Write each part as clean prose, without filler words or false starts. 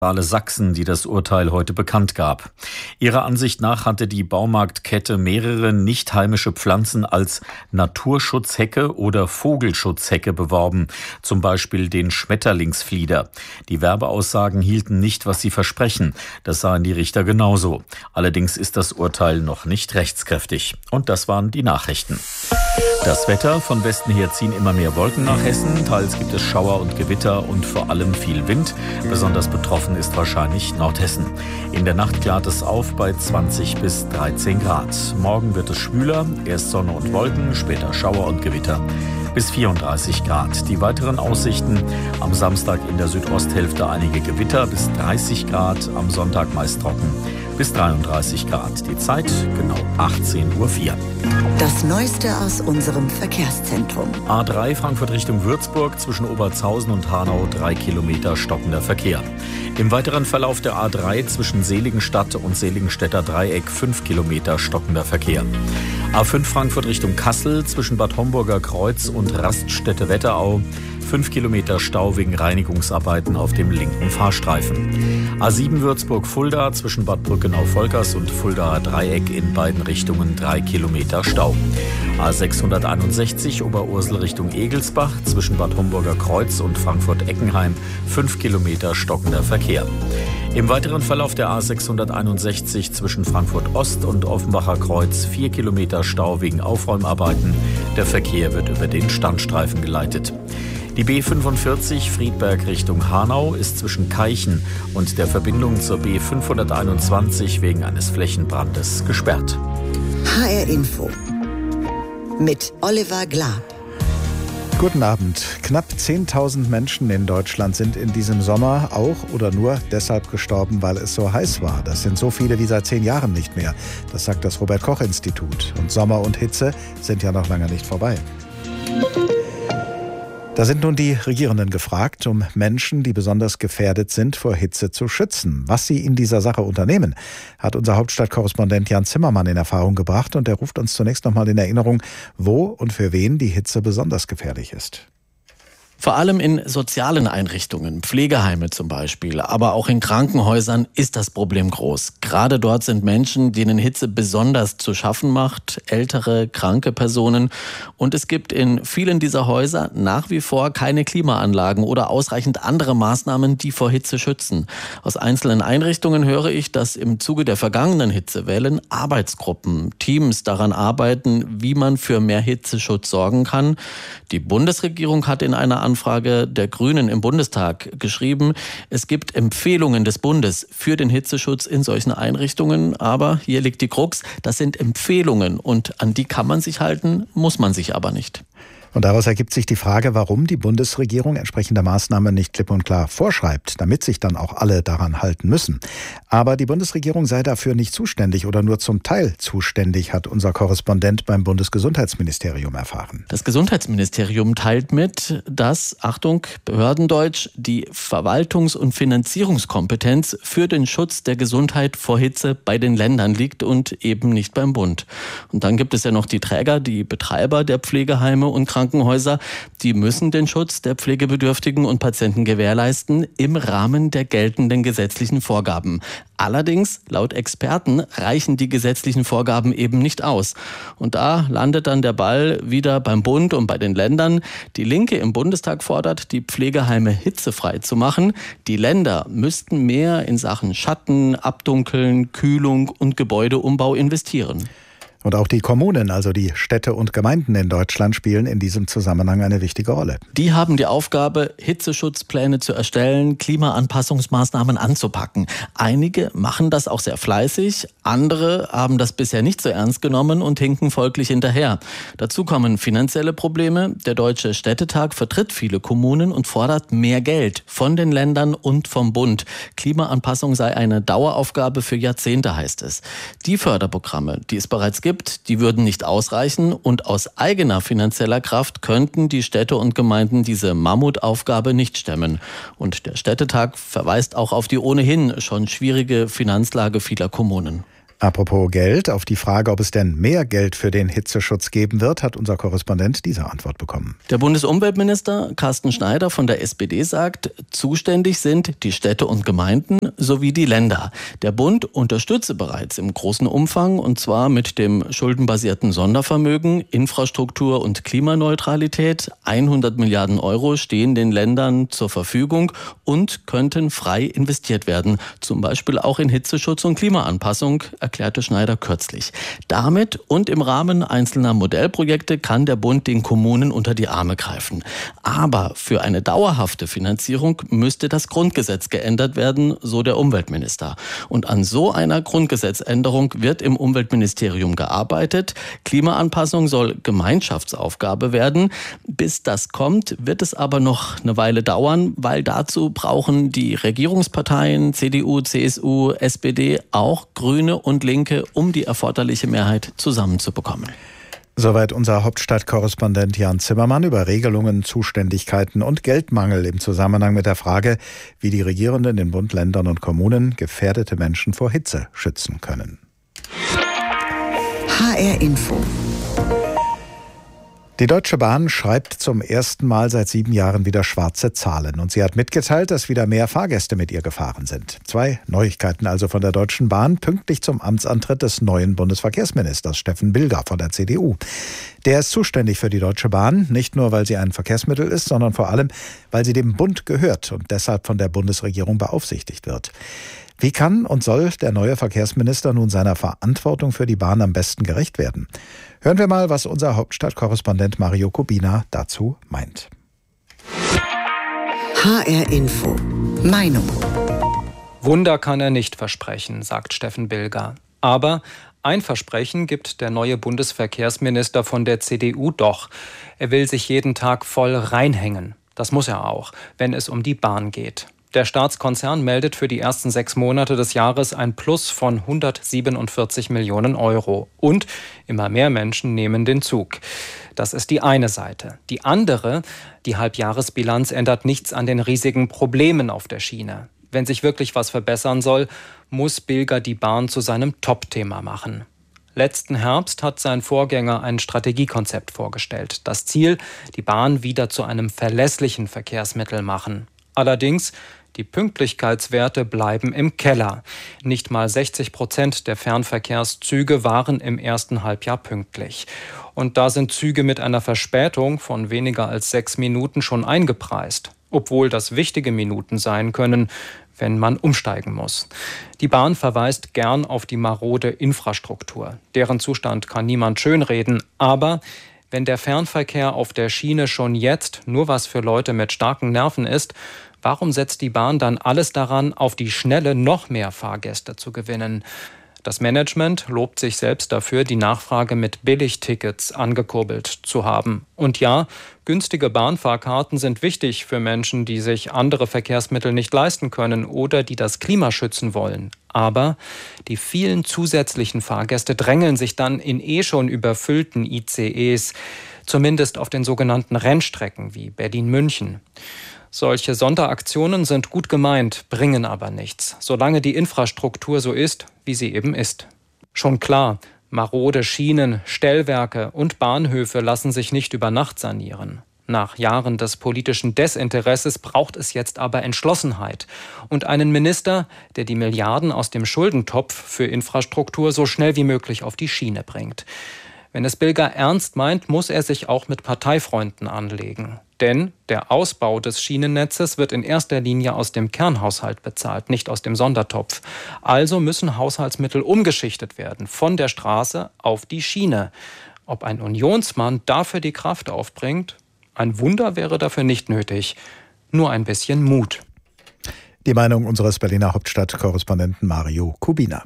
Sachsen, die das Urteil heute bekannt gab. Ihrer Ansicht nach hatte die Baumarktkette mehrere nicht heimische Pflanzen als Naturschutzhecke oder Vogelschutzhecke beworben, zum Beispiel den Schmetterlingsflieder. Die Werbeaussagen hielten nicht, was sie versprechen. Das sahen die Richter genauso. Allerdings ist das Urteil noch nicht rechtskräftig. Und das waren die Nachrichten. Das Wetter: Von Westen her ziehen immer mehr Wolken nach Hessen. Teils gibt es Schauer und Gewitter und vor allem viel Wind. Besonders betroffen ist wahrscheinlich Nordhessen. In der Nacht klart es auf bei 20 bis 13 Grad. Morgen wird es schwüler. Erst Sonne und Wolken, später Schauer und Gewitter. Bis 34 Grad. Die weiteren Aussichten: am Samstag in der Südosthälfte einige Gewitter, bis 30 Grad. Am Sonntag meist trocken, bis 33 Grad. Die Zeit genau 18:04 Uhr. Das Neueste aus unserem Verkehrszentrum. A3 Frankfurt Richtung Würzburg, zwischen Obertshausen und Hanau 3 Kilometer stockender Verkehr. Im weiteren Verlauf der A3 zwischen Seligenstadt und Seligenstädter Dreieck 5 Kilometer stockender Verkehr. A5 Frankfurt Richtung Kassel, zwischen Bad Homburger Kreuz und Raststätte-Wetterau 5 Kilometer Stau wegen Reinigungsarbeiten auf dem linken Fahrstreifen. A7 Würzburg-Fulda, zwischen Bad Brückenau-Volkers und Fuldaer Dreieck in beiden Richtungen 3 Kilometer Stau. A661 Oberursel Richtung Egelsbach, zwischen Bad Homburger Kreuz und Frankfurt-Eckenheim 5 Kilometer stockender Verkehr. Im weiteren Verlauf der A661 zwischen Frankfurt-Ost und Offenbacher Kreuz 4 Kilometer Stau wegen Aufräumarbeiten. Der Verkehr wird über den Standstreifen geleitet. Die B45 Friedberg Richtung Hanau ist zwischen Keichen und der Verbindung zur B521 wegen eines Flächenbrandes gesperrt. HR Info mit Oliver Glab. Guten Abend. Knapp 10.000 Menschen in Deutschland sind in diesem Sommer auch oder nur deshalb gestorben, weil es so heiß war. Das sind so viele wie seit 10 Jahren nicht mehr. Das sagt das Robert-Koch-Institut. Und Sommer und Hitze sind ja noch lange nicht vorbei. Da sind nun die Regierenden gefragt, um Menschen, die besonders gefährdet sind, vor Hitze zu schützen. Was sie in dieser Sache unternehmen, hat unser Hauptstadtkorrespondent Jan Zimmermann in Erfahrung gebracht. Und er ruft uns zunächst nochmal in Erinnerung, wo und für wen die Hitze besonders gefährlich ist. Vor allem in sozialen Einrichtungen, Pflegeheime zum Beispiel, aber auch in Krankenhäusern ist das Problem groß. Gerade dort sind Menschen, denen Hitze besonders zu schaffen macht, ältere, kranke Personen. Und es gibt in vielen dieser Häuser nach wie vor keine Klimaanlagen oder ausreichend andere Maßnahmen, die vor Hitze schützen. Aus einzelnen Einrichtungen höre ich, dass im Zuge der vergangenen Hitzewellen Arbeitsgruppen, Teams daran arbeiten, wie man für mehr Hitzeschutz sorgen kann. Die Bundesregierung hat in einer Anfrage der Grünen im Bundestag geschrieben, es gibt Empfehlungen des Bundes für den Hitzeschutz in solchen Einrichtungen, aber hier liegt die Krux, das sind Empfehlungen und an die kann man sich halten, muss man sich aber nicht. Und daraus ergibt sich die Frage, warum die Bundesregierung entsprechende Maßnahmen nicht klipp und klar vorschreibt, damit sich dann auch alle daran halten müssen. Aber die Bundesregierung sei dafür nicht zuständig oder nur zum Teil zuständig, hat unser Korrespondent beim Bundesgesundheitsministerium erfahren. Das Gesundheitsministerium teilt mit, dass, Achtung, Behördendeutsch, die Verwaltungs- und Finanzierungskompetenz für den Schutz der Gesundheit vor Hitze bei den Ländern liegt und eben nicht beim Bund. Und dann gibt es ja noch die Träger, die Betreiber der Pflegeheime und Krankenhäuser, die müssen den Schutz der Pflegebedürftigen und Patienten gewährleisten im Rahmen der geltenden gesetzlichen Vorgaben. Allerdings, laut Experten, reichen die gesetzlichen Vorgaben eben nicht aus. Und da landet dann der Ball wieder beim Bund und bei den Ländern. Die Linke im Bundestag fordert, die Pflegeheime hitzefrei zu machen. Die Länder müssten mehr in Sachen Schatten, Abdunkeln, Kühlung und Gebäudeumbau investieren. Und auch die Kommunen, also die Städte und Gemeinden in Deutschland, spielen in diesem Zusammenhang eine wichtige Rolle. Die haben die Aufgabe, Hitzeschutzpläne zu erstellen, Klimaanpassungsmaßnahmen anzupacken. Einige machen das auch sehr fleißig, andere haben das bisher nicht so ernst genommen und hinken folglich hinterher. Dazu kommen finanzielle Probleme. Der Deutsche Städtetag vertritt viele Kommunen und fordert mehr Geld von den Ländern und vom Bund. Klimaanpassung sei eine Daueraufgabe für Jahrzehnte, heißt es. Die Förderprogramme, die es bereits gibt, die würden nicht ausreichen und aus eigener finanzieller Kraft könnten die Städte und Gemeinden diese Mammutaufgabe nicht stemmen. Und der Städtetag verweist auch auf die ohnehin schon schwierige Finanzlage vieler Kommunen. Apropos Geld, auf die Frage, ob es denn mehr Geld für den Hitzeschutz geben wird, hat unser Korrespondent diese Antwort bekommen. Der Bundesumweltminister Carsten Schneider von der SPD sagt, zuständig sind die Städte und Gemeinden sowie die Länder. Der Bund unterstütze bereits im großen Umfang, und zwar mit dem schuldenbasierten Sondervermögen, Infrastruktur und Klimaneutralität. 100 Milliarden Euro stehen den Ländern zur Verfügung und könnten frei investiert werden. Zum Beispiel auch in Hitzeschutz und Klimaanpassung, erklärte Schneider kürzlich. Damit und im Rahmen einzelner Modellprojekte kann der Bund den Kommunen unter die Arme greifen. Aber für eine dauerhafte Finanzierung müsste das Grundgesetz geändert werden, so der Umweltminister. Und an so einer Grundgesetzänderung wird im Umweltministerium gearbeitet. Klimaanpassung soll Gemeinschaftsaufgabe werden. Bis das kommt, wird es aber noch eine Weile dauern, weil dazu brauchen die Regierungsparteien CDU, CSU, SPD, auch Grüne und Linke, um die erforderliche Mehrheit zusammenzubekommen. Soweit unser Hauptstadtkorrespondent Jan Zimmermann über Regelungen, Zuständigkeiten und Geldmangel im Zusammenhang mit der Frage, wie die Regierenden in Bund, Ländern und Kommunen gefährdete Menschen vor Hitze schützen können. HR Info. Die Deutsche Bahn schreibt zum ersten Mal seit 7 Jahren wieder schwarze Zahlen. Und sie hat mitgeteilt, dass wieder mehr Fahrgäste mit ihr gefahren sind. 2 Neuigkeiten also von der Deutschen Bahn, pünktlich zum Amtsantritt des neuen Bundesverkehrsministers Steffen Bilger von der CDU. Der ist zuständig für die Deutsche Bahn, nicht nur, weil sie ein Verkehrsmittel ist, sondern vor allem, weil sie dem Bund gehört und deshalb von der Bundesregierung beaufsichtigt wird. Wie kann und soll der neue Verkehrsminister nun seiner Verantwortung für die Bahn am besten gerecht werden? Hören wir mal, was unser Hauptstadtkorrespondent Mario Kubina dazu meint. HR Info. Meinung. Wunder kann er nicht versprechen, sagt Steffen Bilger. Aber ein Versprechen gibt der neue Bundesverkehrsminister von der CDU doch. Er will sich jeden Tag voll reinhängen. Das muss er auch, wenn es um die Bahn geht. Der Staatskonzern meldet für die ersten 6 Monate des Jahres ein Plus von 147 Millionen Euro. Und immer mehr Menschen nehmen den Zug. Das ist die eine Seite. Die andere, die Halbjahresbilanz, ändert nichts an den riesigen Problemen auf der Schiene. Wenn sich wirklich was verbessern soll, muss Bilger die Bahn zu seinem Top-Thema machen. Letzten Herbst hat sein Vorgänger ein Strategiekonzept vorgestellt. Das Ziel, die Bahn wieder zu einem verlässlichen Verkehrsmittel machen. Allerdings, die Pünktlichkeitswerte bleiben im Keller. Nicht mal 60% der Fernverkehrszüge waren im ersten Halbjahr pünktlich. Und da sind Züge mit einer Verspätung von weniger als 6 Minuten schon eingepreist. Obwohl das wichtige Minuten sein können, wenn man umsteigen muss. Die Bahn verweist gern auf die marode Infrastruktur. Deren Zustand kann niemand schönreden. Aber wenn der Fernverkehr auf der Schiene schon jetzt nur was für Leute mit starken Nerven ist, warum setzt die Bahn dann alles daran, auf die Schnelle noch mehr Fahrgäste zu gewinnen? Das Management lobt sich selbst dafür, die Nachfrage mit Billigtickets angekurbelt zu haben. Und ja, günstige Bahnfahrkarten sind wichtig für Menschen, die sich andere Verkehrsmittel nicht leisten können oder die das Klima schützen wollen. Aber die vielen zusätzlichen Fahrgäste drängeln sich dann in schon überfüllten ICEs, zumindest auf den sogenannten Rennstrecken wie Berlin-München. Solche Sonderaktionen sind gut gemeint, bringen aber nichts, solange die Infrastruktur so ist, wie sie eben ist. Schon klar, marode Schienen, Stellwerke und Bahnhöfe lassen sich nicht über Nacht sanieren. Nach Jahren des politischen Desinteresses braucht es jetzt aber Entschlossenheit und einen Minister, der die Milliarden aus dem Schuldentopf für Infrastruktur so schnell wie möglich auf die Schiene bringt. Wenn es Bilger ernst meint, muss er sich auch mit Parteifreunden anlegen. Denn der Ausbau des Schienennetzes wird in erster Linie aus dem Kernhaushalt bezahlt, nicht aus dem Sondertopf. Also müssen Haushaltsmittel umgeschichtet werden, von der Straße auf die Schiene. Ob ein Unionsmann dafür die Kraft aufbringt? Ein Wunder wäre dafür nicht nötig. Nur ein bisschen Mut. Die Meinung unseres Berliner Hauptstadtkorrespondenten Mario Kubina.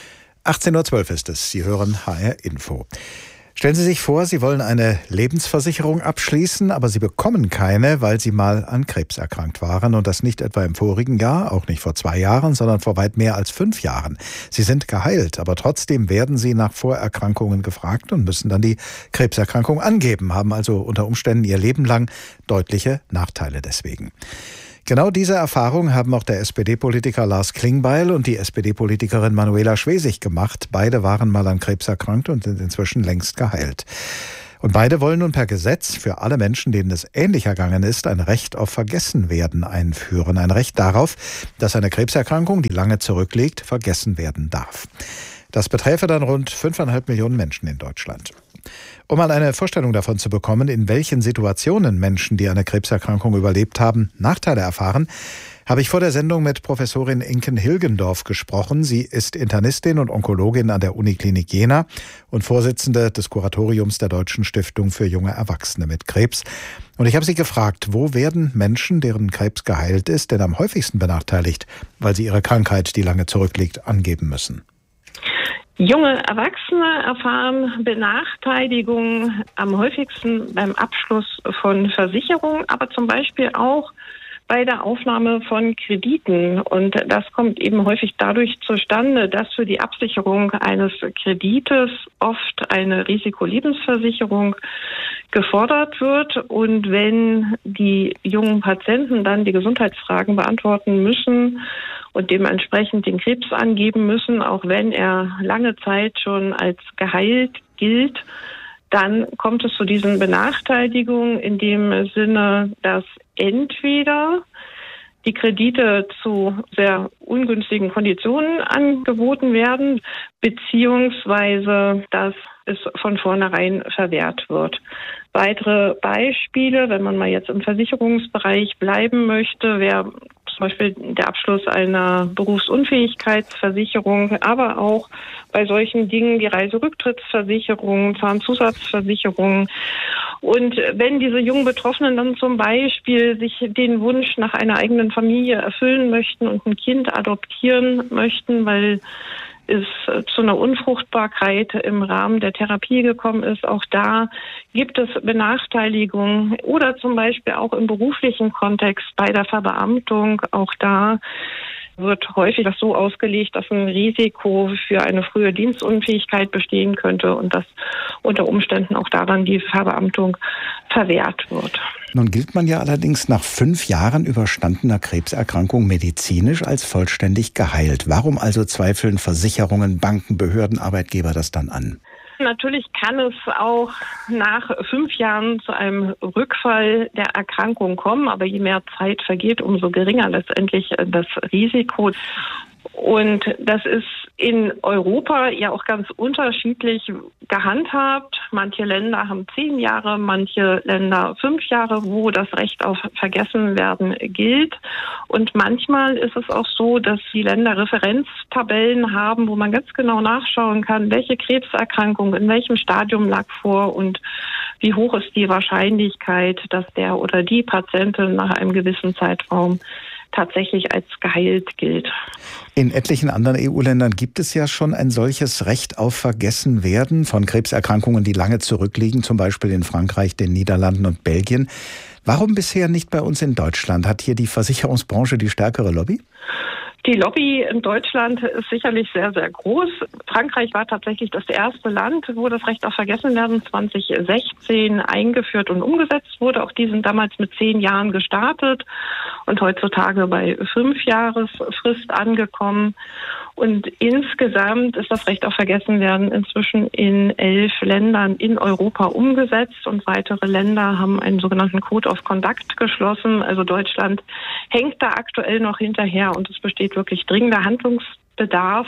18.12 Uhr ist es. Sie hören HR Info. Stellen Sie sich vor, Sie wollen eine Lebensversicherung abschließen, aber Sie bekommen keine, weil Sie mal an Krebs erkrankt waren. Und das nicht etwa im vorigen Jahr, auch nicht vor 2 Jahren, sondern vor weit mehr als 5 Jahren. Sie sind geheilt, aber trotzdem werden Sie nach Vorerkrankungen gefragt und müssen dann die Krebserkrankung angeben, haben also unter Umständen Ihr Leben lang deutliche Nachteile deswegen. Genau diese Erfahrung haben auch der SPD-Politiker Lars Klingbeil und die SPD-Politikerin Manuela Schwesig gemacht. Beide waren mal an Krebs erkrankt und sind inzwischen längst geheilt. Und beide wollen nun per Gesetz für alle Menschen, denen es ähnlich ergangen ist, ein Recht auf Vergessenwerden einführen. Ein Recht darauf, dass eine Krebserkrankung, die lange zurückliegt, vergessen werden darf. Das beträfe dann rund 5,5 Millionen Menschen in Deutschland. Um mal eine Vorstellung davon zu bekommen, in welchen Situationen Menschen, die eine Krebserkrankung überlebt haben, Nachteile erfahren, habe ich vor der Sendung mit Professorin Inken Hilgendorf gesprochen. Sie ist Internistin und Onkologin an der Uniklinik Jena und Vorsitzende des Kuratoriums der Deutschen Stiftung für junge Erwachsene mit Krebs. Und ich habe sie gefragt, wo werden Menschen, deren Krebs geheilt ist, denn am häufigsten benachteiligt, weil sie ihre Krankheit, die lange zurückliegt, angeben müssen? Junge Erwachsene erfahren Benachteiligung am häufigsten beim Abschluss von Versicherungen, aber zum Beispiel auch bei der Aufnahme von Krediten. Und das kommt eben häufig dadurch zustande, dass für die Absicherung eines Kredites oft eine Risikolebensversicherung gefordert wird. Und wenn die jungen Patienten dann die Gesundheitsfragen beantworten müssen und dementsprechend den Krebs angeben müssen, auch wenn er lange Zeit schon als geheilt gilt, dann kommt es zu diesen Benachteiligungen in dem Sinne, dass entweder die Kredite zu sehr ungünstigen Konditionen angeboten werden, beziehungsweise dass es von vornherein verwehrt wird. Weitere Beispiele, wenn man mal jetzt im Versicherungsbereich bleiben möchte, wäre zum Beispiel der Abschluss einer Berufsunfähigkeitsversicherung, aber auch bei solchen Dingen wie Reiserücktrittsversicherungen, Zahnzusatzversicherungen. Und wenn diese jungen Betroffenen dann zum Beispiel sich den Wunsch nach einer eigenen Familie erfüllen möchten und ein Kind adoptieren möchten, weil es zu einer Unfruchtbarkeit im Rahmen der Therapie gekommen ist. Auch da gibt es Benachteiligungen oder zum Beispiel auch im beruflichen Kontext bei der Verbeamtung. Auch da wird häufig das so ausgelegt, dass ein Risiko für eine frühe Dienstunfähigkeit bestehen könnte und dass unter Umständen auch daran die Verbeamtung verwehrt wird. Nun gilt man ja allerdings nach 5 Jahren überstandener Krebserkrankung medizinisch als vollständig geheilt. Warum also zweifeln Versicherungen, Banken, Behörden, Arbeitgeber das dann an? Natürlich kann es auch nach 5 Jahren zu einem Rückfall der Erkrankung kommen, aber je mehr Zeit vergeht, umso geringer letztendlich das Risiko. Und das ist in Europa ja auch ganz unterschiedlich gehandhabt. Manche Länder haben 10 Jahre, manche Länder 5 Jahre, wo das Recht auf Vergessenwerden gilt. Und manchmal ist es auch so, dass die Länder Referenztabellen haben, wo man ganz genau nachschauen kann, welche Krebserkrankung in welchem Stadium lag vor und wie hoch ist die Wahrscheinlichkeit, dass der oder die Patientin nach einem gewissen Zeitraum tatsächlich als geheilt gilt. In etlichen anderen EU-Ländern gibt es ja schon ein solches Recht auf Vergessenwerden von Krebserkrankungen, die lange zurückliegen, zum Beispiel in Frankreich, den Niederlanden und Belgien. Warum bisher nicht bei uns in Deutschland? Hat hier die Versicherungsbranche die stärkere Lobby? Die Lobby in Deutschland ist sicherlich sehr, sehr groß. Frankreich war tatsächlich das erste Land, wo das Recht auf Vergessenwerden 2016 eingeführt und umgesetzt wurde. Auch die sind damals mit 10 Jahren gestartet und heutzutage bei 5 Jahresfrist angekommen. Und insgesamt ist das Recht auf Vergessenwerden inzwischen in 11 Ländern in Europa umgesetzt und weitere Länder haben einen sogenannten Code of Conduct geschlossen. Also Deutschland hängt da aktuell noch hinterher und es besteht wirklich dringender Handlungsbedarf,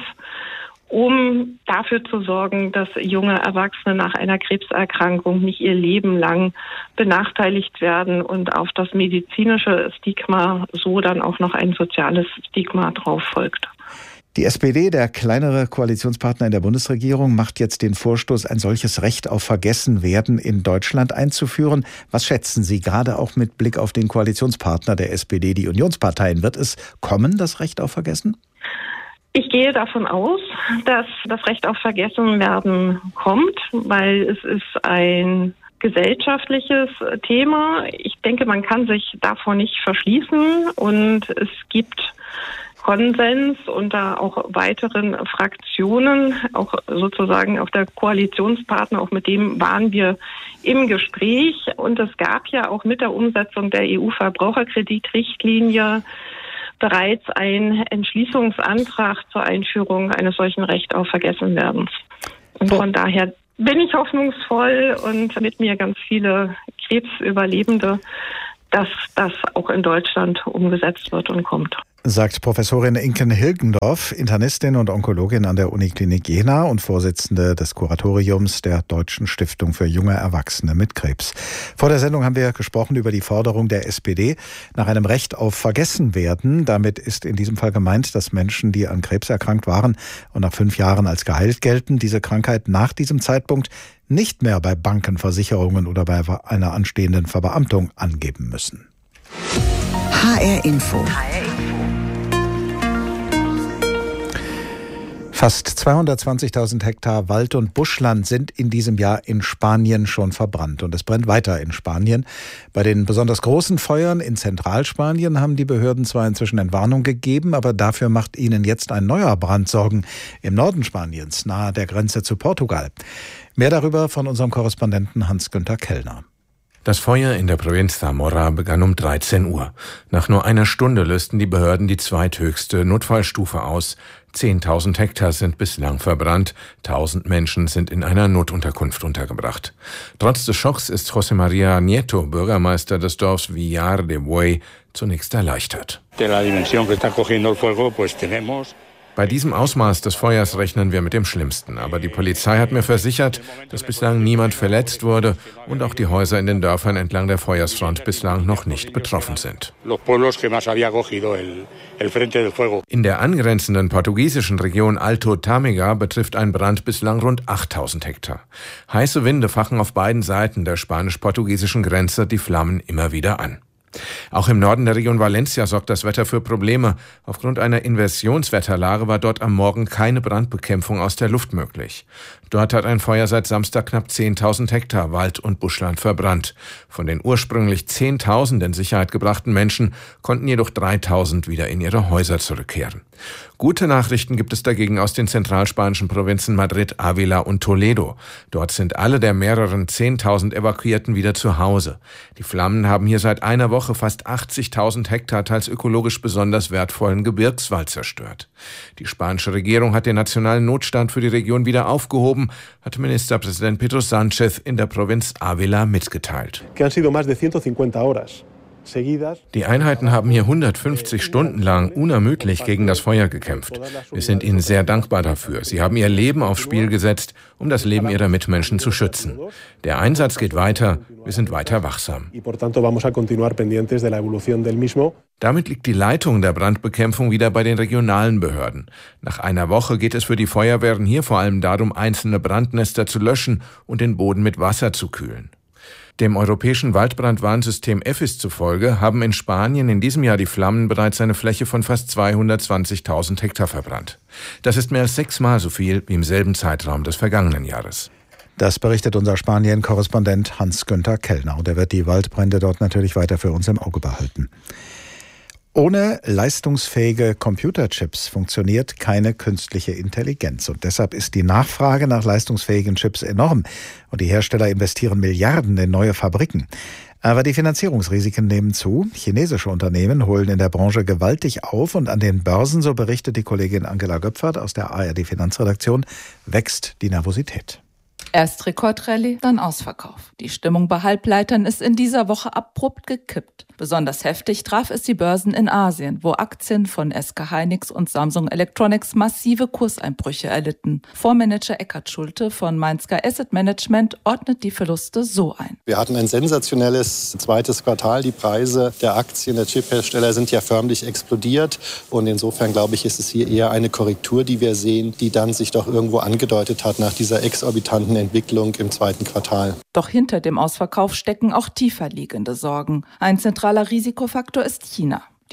um dafür zu sorgen, dass junge Erwachsene nach einer Krebserkrankung nicht ihr Leben lang benachteiligt werden und auf das medizinische Stigma so dann auch noch ein soziales Stigma drauf folgt. Die SPD, der kleinere Koalitionspartner in der Bundesregierung, macht jetzt den Vorstoß, ein solches Recht auf Vergessenwerden in Deutschland einzuführen. Was schätzen Sie, gerade auch mit Blick auf den Koalitionspartner der SPD, die Unionsparteien? Wird es kommen, das Recht auf Vergessen? Ich gehe davon aus, dass das Recht auf Vergessenwerden kommt, weil es ist ein gesellschaftliches Thema. Ich denke, man kann sich davor nicht verschließen und es gibt Konsens unter auch weiteren Fraktionen, auch sozusagen auch der Koalitionspartner, auch mit dem waren wir im Gespräch. Und es gab ja auch mit der Umsetzung der EU-Verbraucherkreditrichtlinie bereits einen Entschließungsantrag zur Einführung eines solchen Rechts auf Vergessenwerdens. Und von daher bin ich hoffnungsvoll und mit mir ganz viele Krebsüberlebende, dass das auch in Deutschland umgesetzt wird und kommt. Sagt Professorin Inken Hilgendorf, Internistin und Onkologin an der Uniklinik Jena und Vorsitzende des Kuratoriums der Deutschen Stiftung für junge Erwachsene mit Krebs. Vor der Sendung haben wir gesprochen über die Forderung der SPD nach einem Recht auf Vergessenwerden. Damit ist in diesem Fall gemeint, dass Menschen, die an Krebs erkrankt waren und nach 5 Jahren als geheilt gelten, diese Krankheit nach diesem Zeitpunkt nicht mehr bei Banken, Versicherungen oder bei einer anstehenden Verbeamtung angeben müssen. HR Info. Fast 220.000 Hektar Wald- und Buschland sind in diesem Jahr in Spanien schon verbrannt. Und es brennt weiter in Spanien. Bei den besonders großen Feuern in Zentralspanien haben die Behörden zwar inzwischen Entwarnung gegeben, aber dafür macht ihnen jetzt ein neuer Brand Sorgen im Norden Spaniens, nahe der Grenze zu Portugal. Mehr darüber von unserem Korrespondenten Hans-Günther Kellner. Das Feuer in der Provinz Zamora begann um 13 Uhr. Nach nur einer Stunde lösten die Behörden die zweithöchste Notfallstufe aus. 10.000 Hektar sind bislang verbrannt. 1.000 Menschen sind in einer Notunterkunft untergebracht. Trotz des Schocks ist José María Nieto, Bürgermeister des Dorfs Villar de Buey, zunächst erleichtert. Bei diesem Ausmaß des Feuers rechnen wir mit dem Schlimmsten. Aber die Polizei hat mir versichert, dass bislang niemand verletzt wurde und auch die Häuser in den Dörfern entlang der Feuersfront bislang noch nicht betroffen sind. In der angrenzenden portugiesischen Region Alto Tâmega betrifft ein Brand bislang rund 8.000 Hektar. Heiße Winde fachen auf beiden Seiten der spanisch-portugiesischen Grenze die Flammen immer wieder an. Auch im Norden der Region Valencia sorgt das Wetter für Probleme. Aufgrund einer Inversionswetterlage war dort am Morgen keine Brandbekämpfung aus der Luft möglich. Dort hat ein Feuer seit Samstag knapp 10.000 Hektar Wald- und Buschland verbrannt. Von den ursprünglich 10.000 in Sicherheit gebrachten Menschen konnten jedoch 3.000 wieder in ihre Häuser zurückkehren. Gute Nachrichten gibt es dagegen aus den zentralspanischen Provinzen Madrid, Ávila und Toledo. Dort sind alle der mehreren 10.000 Evakuierten wieder zu Hause. Die Flammen haben hier seit einer Woche fast 80.000 Hektar teils ökologisch besonders wertvollen Gebirgswald zerstört. Die spanische Regierung hat den nationalen Notstand für die Region wieder aufgehoben, hat Ministerpräsident Pedro Sánchez in der Provinz Ávila mitgeteilt. Die Einheiten haben hier 150 Stunden lang unermüdlich gegen das Feuer gekämpft. Wir sind ihnen sehr dankbar dafür. Sie haben ihr Leben aufs Spiel gesetzt, um das Leben ihrer Mitmenschen zu schützen. Der Einsatz geht weiter. Wir sind weiter wachsam. Damit liegt die Leitung der Brandbekämpfung wieder bei den regionalen Behörden. Nach einer Woche geht es für die Feuerwehren hier vor allem darum, einzelne Brandnester zu löschen und den Boden mit Wasser zu kühlen. Dem europäischen Waldbrandwarnsystem EFIS zufolge haben in Spanien in diesem Jahr die Flammen bereits eine Fläche von fast 220.000 Hektar verbrannt. Das ist mehr als 6-mal so viel wie im selben Zeitraum des vergangenen Jahres. Das berichtet unser Spanien-Korrespondent Hans-Günther Kellner. Und er wird die Waldbrände dort natürlich weiter für uns im Auge behalten. Ohne leistungsfähige Computerchips funktioniert keine künstliche Intelligenz. Und deshalb ist die Nachfrage nach leistungsfähigen Chips enorm. Und die Hersteller investieren Milliarden in neue Fabriken. Aber die Finanzierungsrisiken nehmen zu. Chinesische Unternehmen holen in der Branche gewaltig auf. Und an den Börsen, so berichtet die Kollegin Angela Göpfert aus der ARD-Finanzredaktion, wächst die Nervosität. Erst Rekordrallye, dann Ausverkauf. Die Stimmung bei Halbleitern ist in dieser Woche abrupt gekippt. Besonders heftig traf es die Börsen in Asien, wo Aktien von SK Hynix und Samsung Electronics massive Kurseinbrüche erlitten. Fondsmanager Eckhard Schulte von Mainzger Asset Management ordnet die Verluste so ein. Wir hatten ein sensationelles zweites Quartal. Die Preise der Aktien der Chiphersteller sind ja förmlich explodiert. Und insofern, glaube ich, ist es hier eher eine Korrektur, die wir sehen, die dann sich doch irgendwo angedeutet hat nach dieser exorbitanten Entwicklung im zweiten Quartal. Doch hinter dem Ausverkauf stecken auch tiefer liegende Sorgen. Ein zentraler Risikofaktor ist China.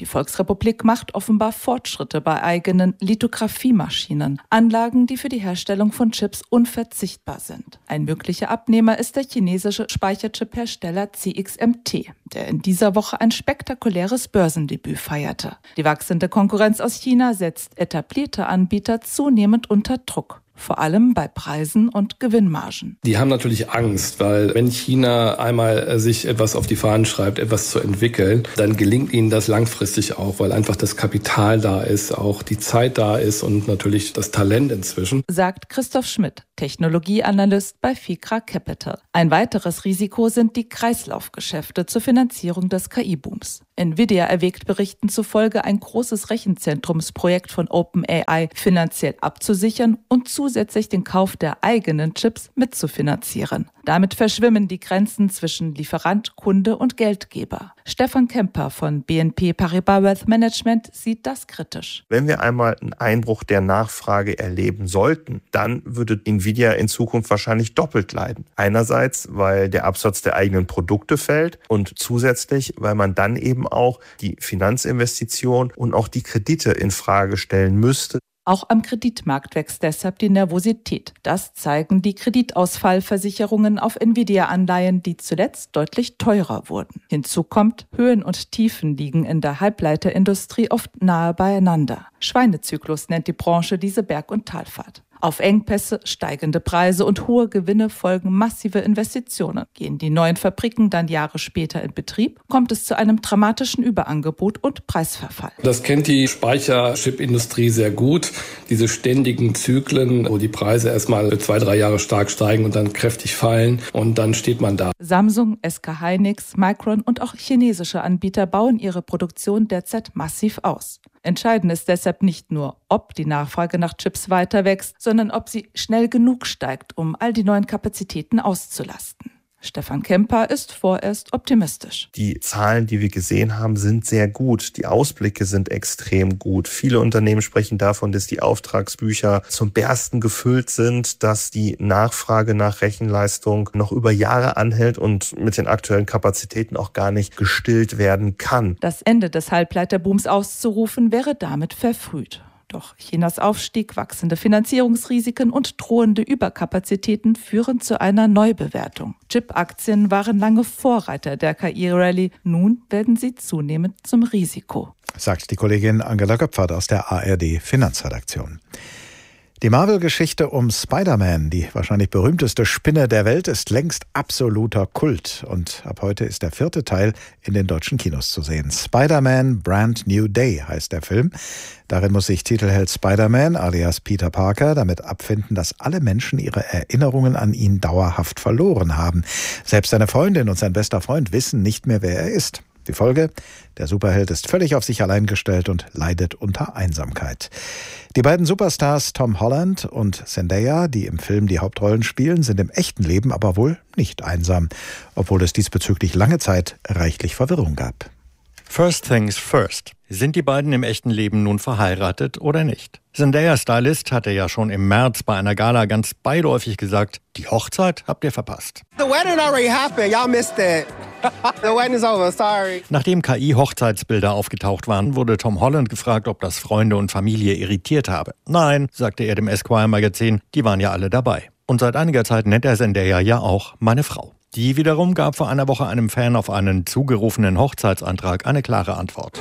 Die Volksrepublik macht offenbar Fortschritte bei eigenen Lithografiemaschinen, Anlagen, die für die Herstellung von Chips unverzichtbar sind. Ein möglicher Abnehmer ist der chinesische Speicherchip-Hersteller CXMT, der in dieser Woche ein spektakuläres Börsendebüt feierte. Die wachsende Konkurrenz aus China setzt etablierte Anbieter zunehmend unter Druck. Vor allem bei Preisen und Gewinnmargen. Die haben natürlich Angst, weil wenn China einmal sich etwas auf die Fahnen schreibt, etwas zu entwickeln, dann gelingt ihnen das langfristig auch, weil einfach das Kapital da ist, auch die Zeit da ist und natürlich das Talent inzwischen. Sagt Christoph Schmidt, Technologieanalyst bei Ficra Capital. Ein weiteres Risiko sind die Kreislaufgeschäfte zur Finanzierung des KI-Booms. Nvidia erwägt Berichten zufolge, ein großes Rechenzentrumsprojekt von OpenAI finanziell abzusichern und zusätzlich den Kauf der eigenen Chips mitzufinanzieren. Damit verschwimmen die Grenzen zwischen Lieferant, Kunde und Geldgeber. Stefan Kemper von BNP Paribas Wealth Management sieht das kritisch. Wenn wir einmal einen Einbruch der Nachfrage erleben sollten, dann würde Nvidia in Zukunft wahrscheinlich doppelt leiden. Einerseits, weil der Absatz der eigenen Produkte fällt und zusätzlich, weil man dann eben auch die Finanzinvestition und auch die Kredite in Frage stellen müsste. Auch am Kreditmarkt wächst deshalb die Nervosität. Das zeigen die Kreditausfallversicherungen auf Nvidia-Anleihen, die zuletzt deutlich teurer wurden. Hinzu kommt, Höhen und Tiefen liegen in der Halbleiterindustrie oft nahe beieinander. Schweinezyklus nennt die Branche diese Berg- und Talfahrt. Auf Engpässe, steigende Preise und hohe Gewinne folgen massive Investitionen. Gehen die neuen Fabriken dann Jahre später in Betrieb, kommt es zu einem dramatischen Überangebot und Preisverfall. Das kennt die Speicherchip-Industrie sehr gut. Diese ständigen Zyklen, wo die Preise erstmal 2-3 Jahre stark steigen und dann kräftig fallen und dann steht man da. Samsung, SK Hynix, Micron und auch chinesische Anbieter bauen ihre Produktion derzeit massiv aus. Entscheidend ist deshalb nicht nur, ob die Nachfrage nach Chips weiter wächst, sondern ob sie schnell genug steigt, um all die neuen Kapazitäten auszulasten. Stefan Kemper ist vorerst optimistisch. Die Zahlen, die wir gesehen haben, sind sehr gut. Die Ausblicke sind extrem gut. Viele Unternehmen sprechen davon, dass die Auftragsbücher zum Bersten gefüllt sind, dass die Nachfrage nach Rechenleistung noch über Jahre anhält und mit den aktuellen Kapazitäten auch gar nicht gestillt werden kann. Das Ende des Halbleiterbooms auszurufen, wäre damit verfrüht. Doch Chinas Aufstieg, wachsende Finanzierungsrisiken und drohende Überkapazitäten führen zu einer Neubewertung. Chip-Aktien waren lange Vorreiter der KI-Rallye. Nun werden sie zunehmend zum Risiko. Sagt die Kollegin Angela Göpfert aus der ARD Finanzredaktion. Die Marvel-Geschichte um Spider-Man, die wahrscheinlich berühmteste Spinne der Welt, ist längst absoluter Kult. Und ab heute ist der 4. Teil in den deutschen Kinos zu sehen. Spider-Man Brand New Day heißt der Film. Darin muss sich Titelheld Spider-Man alias Peter Parker damit abfinden, dass alle Menschen ihre Erinnerungen an ihn dauerhaft verloren haben. Selbst seine Freundin und sein bester Freund wissen nicht mehr, wer er ist. Die Folge? Der Superheld ist völlig auf sich allein gestellt und leidet unter Einsamkeit. Die beiden Superstars Tom Holland und Zendaya, die im Film die Hauptrollen spielen, sind im echten Leben aber wohl nicht einsam, obwohl es diesbezüglich lange Zeit reichlich Verwirrung gab. First things first. Sind die beiden im echten Leben nun verheiratet oder nicht? Zendaya-Stylist hatte ja schon im März bei einer Gala ganz beiläufig gesagt, die Hochzeit habt ihr verpasst. The wedding already happened. Y'all missed it. The wedding is over. Sorry. Nachdem KI-Hochzeitsbilder aufgetaucht waren, wurde Tom Holland gefragt, ob das Freunde und Familie irritiert habe. Nein, sagte er dem Esquire-Magazin, die waren ja alle dabei. Und seit einiger Zeit nennt er Zendaya ja auch meine Frau. Die wiederum gab vor einer Woche einem Fan auf einen zugerufenen Hochzeitsantrag eine klare Antwort.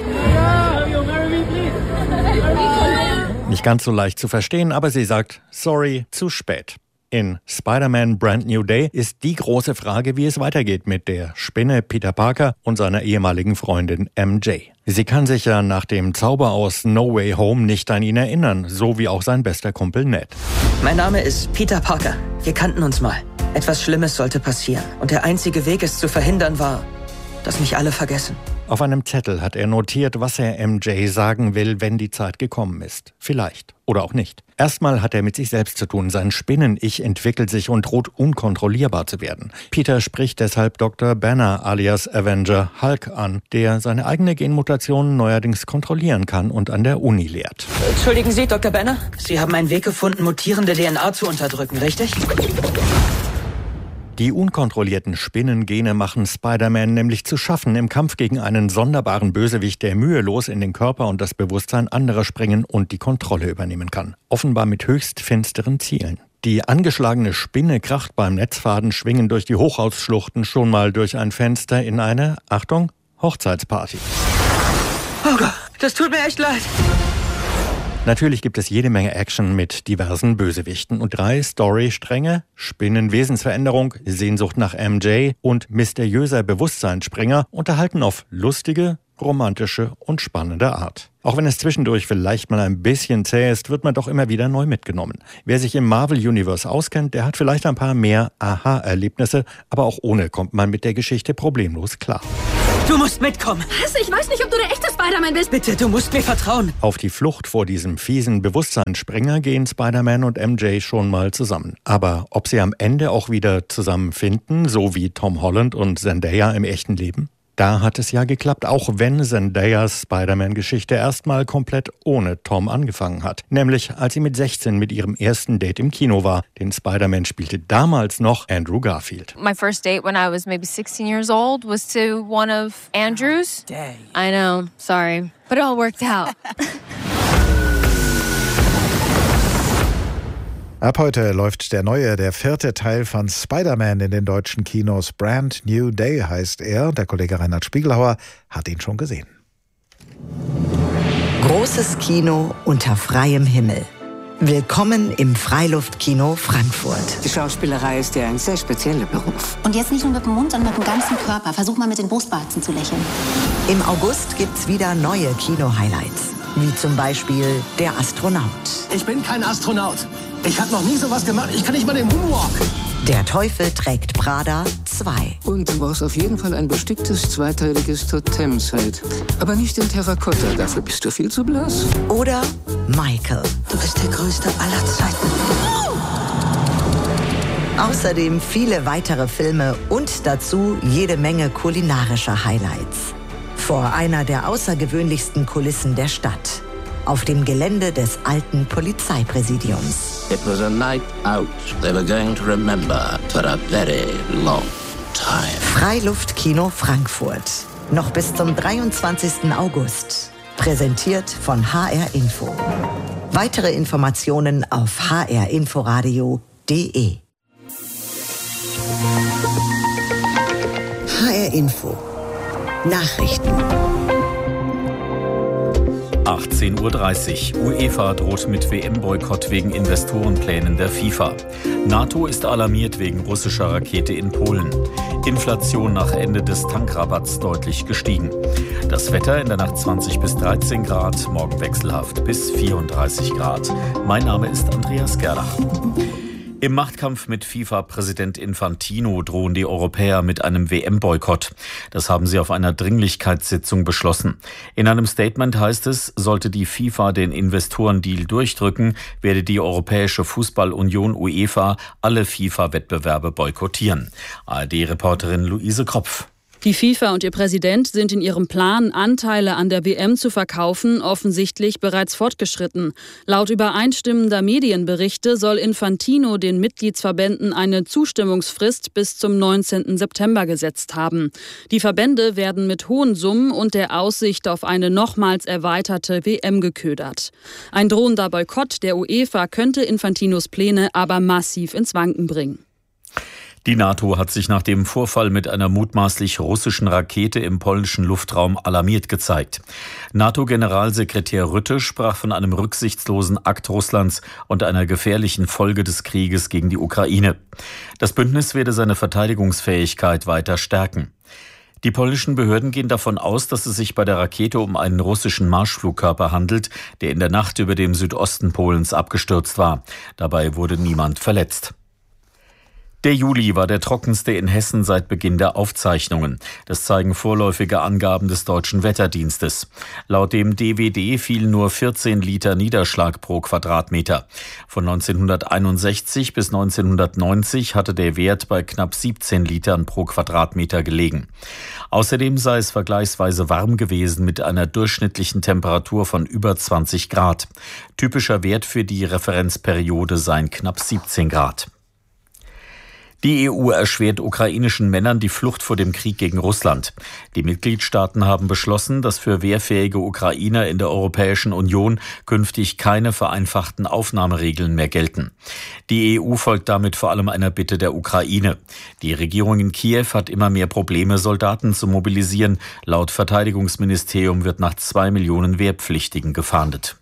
Nicht ganz so leicht zu verstehen, aber sie sagt, sorry, zu spät. In Spider-Man Brand New Day ist die große Frage, wie es weitergeht mit der Spinne Peter Parker und seiner ehemaligen Freundin MJ. Sie kann sich ja nach dem Zauber aus No Way Home nicht an ihn erinnern, so wie auch sein bester Kumpel Ned. Mein Name ist Peter Parker. Wir kannten uns mal. Etwas Schlimmes sollte passieren. Und der einzige Weg, es zu verhindern, war, dass mich alle vergessen. Auf einem Zettel hat er notiert, was er MJ sagen will, wenn die Zeit gekommen ist. Vielleicht. Oder auch nicht. Erstmal hat er mit sich selbst zu tun. Sein Spinnen-Ich entwickelt sich und droht unkontrollierbar zu werden. Peter spricht deshalb Dr. Banner alias Avenger Hulk an, der seine eigene Genmutation neuerdings kontrollieren kann und an der Uni lehrt. Entschuldigen Sie, Dr. Banner? Sie haben einen Weg gefunden, mutierende DNA zu unterdrücken, richtig? Die unkontrollierten Spinnengene machen Spider-Man nämlich zu schaffen im Kampf gegen einen sonderbaren Bösewicht, der mühelos in den Körper und das Bewusstsein anderer springen und die Kontrolle übernehmen kann. Offenbar mit höchst finsteren Zielen. Die angeschlagene Spinne kracht beim Netzfadenschwingen durch die Hochhausschluchten schon mal durch ein Fenster in eine, Achtung, Hochzeitsparty. Oh Gott, das tut mir echt leid. Natürlich gibt es jede Menge Action mit diversen Bösewichten und 3 Storystränge: Spinnenwesensveränderung, Sehnsucht nach MJ und mysteriöser Bewusstseinsspringer unterhalten auf lustige, romantische und spannende Art. Auch wenn es zwischendurch vielleicht mal ein bisschen zäh ist, wird man doch immer wieder neu mitgenommen. Wer sich im Marvel-Universe auskennt, der hat vielleicht ein paar mehr Aha-Erlebnisse, aber auch ohne kommt man mit der Geschichte problemlos klar. Du musst mitkommen. Was? Ich weiß nicht, ob du der echte Spider-Man bist. Bitte, du musst mir vertrauen. Auf die Flucht vor diesem fiesen Bewusstseinsspringer gehen Spider-Man und MJ schon mal zusammen. Aber ob sie am Ende auch wieder zusammenfinden, so wie Tom Holland und Zendaya im echten Leben? Da hat es ja geklappt, auch wenn Zendayas Spider-Man-Geschichte erstmal komplett ohne Tom angefangen hat. Nämlich als sie mit 16 mit ihrem ersten Date im Kino war. Den Spider-Man spielte damals noch Andrew Garfield. My first date when I was maybe 16 years old was to one of Andrew's. Dang. I know, sorry, but it all worked out. Ab heute läuft der 4. Teil von Spider-Man in den deutschen Kinos. Brand New Day heißt er. Der Kollege Reinhard Spiegelhauer hat ihn schon gesehen. Großes Kino unter freiem Himmel. Willkommen im Freiluftkino Frankfurt. Die Schauspielerei ist ja ein sehr spezieller Beruf. Und jetzt nicht nur mit dem Mund, sondern mit dem ganzen Körper. Versuch mal mit den Brustwarzen zu lächeln. Im August gibt's wieder neue Kino-Highlights. Wie zum Beispiel Der Astronaut. Ich bin kein Astronaut. Ich habe noch nie sowas gemacht. Ich kann nicht mal den Moonwalk. Der Teufel trägt Prada 2. Und du brauchst auf jeden Fall ein besticktes zweiteiliges Totemset. Aber nicht in Terrakotta, dafür bist du viel zu blass. Oder Michael. Du bist der Größte aller Zeiten. Außerdem viele weitere Filme und dazu jede Menge kulinarischer Highlights. Vor einer der außergewöhnlichsten Kulissen der Stadt. Auf dem Gelände des alten Polizeipräsidiums. It was a night out they were going to remember for a very long time. Freiluftkino Frankfurt. Noch bis zum 23. August. Präsentiert von HR Info. Weitere Informationen auf hrinforadio.de. HR Info. Nachrichten. 18:30 Uhr. UEFA droht mit WM-Boykott wegen Investorenplänen der FIFA. NATO ist alarmiert wegen russischer Rakete in Polen. Inflation nach Ende des Tankrabatts deutlich gestiegen. Das Wetter in der Nacht 20 bis 13 Grad, morgen wechselhaft bis 34 Grad. Mein Name ist Andreas Gerlach. Im Machtkampf mit FIFA-Präsident Infantino drohen die Europäer mit einem WM-Boykott. Das haben sie auf einer Dringlichkeitssitzung beschlossen. In einem Statement heißt es, sollte die FIFA den Investorendeal durchdrücken, werde die Europäische Fußballunion UEFA alle FIFA-Wettbewerbe boykottieren. ARD-Reporterin Luise Kropf. Die FIFA und ihr Präsident sind in ihrem Plan, Anteile an der WM zu verkaufen, offensichtlich bereits fortgeschritten. Laut übereinstimmender Medienberichte soll Infantino den Mitgliedsverbänden eine Zustimmungsfrist bis zum 19. September gesetzt haben. Die Verbände werden mit hohen Summen und der Aussicht auf eine nochmals erweiterte WM geködert. Ein drohender Boykott der UEFA könnte Infantinos Pläne aber massiv ins Wanken bringen. Die NATO hat sich nach dem Vorfall mit einer mutmaßlich russischen Rakete im polnischen Luftraum alarmiert gezeigt. NATO-Generalsekretär Rutte sprach von einem rücksichtslosen Akt Russlands und einer gefährlichen Folge des Krieges gegen die Ukraine. Das Bündnis werde seine Verteidigungsfähigkeit weiter stärken. Die polnischen Behörden gehen davon aus, dass es sich bei der Rakete um einen russischen Marschflugkörper handelt, der in der Nacht über dem Südosten Polens abgestürzt war. Dabei wurde niemand verletzt. Der Juli war der trockenste in Hessen seit Beginn der Aufzeichnungen. Das zeigen vorläufige Angaben des Deutschen Wetterdienstes. Laut dem DWD fielen nur 14 Liter Niederschlag pro Quadratmeter. Von 1961 bis 1990 hatte der Wert bei knapp 17 Litern pro Quadratmeter gelegen. Außerdem sei es vergleichsweise warm gewesen mit einer durchschnittlichen Temperatur von über 20 Grad. Typischer Wert für die Referenzperiode seien knapp 17 Grad. Die EU erschwert ukrainischen Männern die Flucht vor dem Krieg gegen Russland. Die Mitgliedstaaten haben beschlossen, dass für wehrfähige Ukrainer in der Europäischen Union künftig keine vereinfachten Aufnahmeregeln mehr gelten. Die EU folgt damit vor allem einer Bitte der Ukraine. Die Regierung in Kiew hat immer mehr Probleme, Soldaten zu mobilisieren. Laut Verteidigungsministerium wird nach 2 Millionen Wehrpflichtigen gefahndet.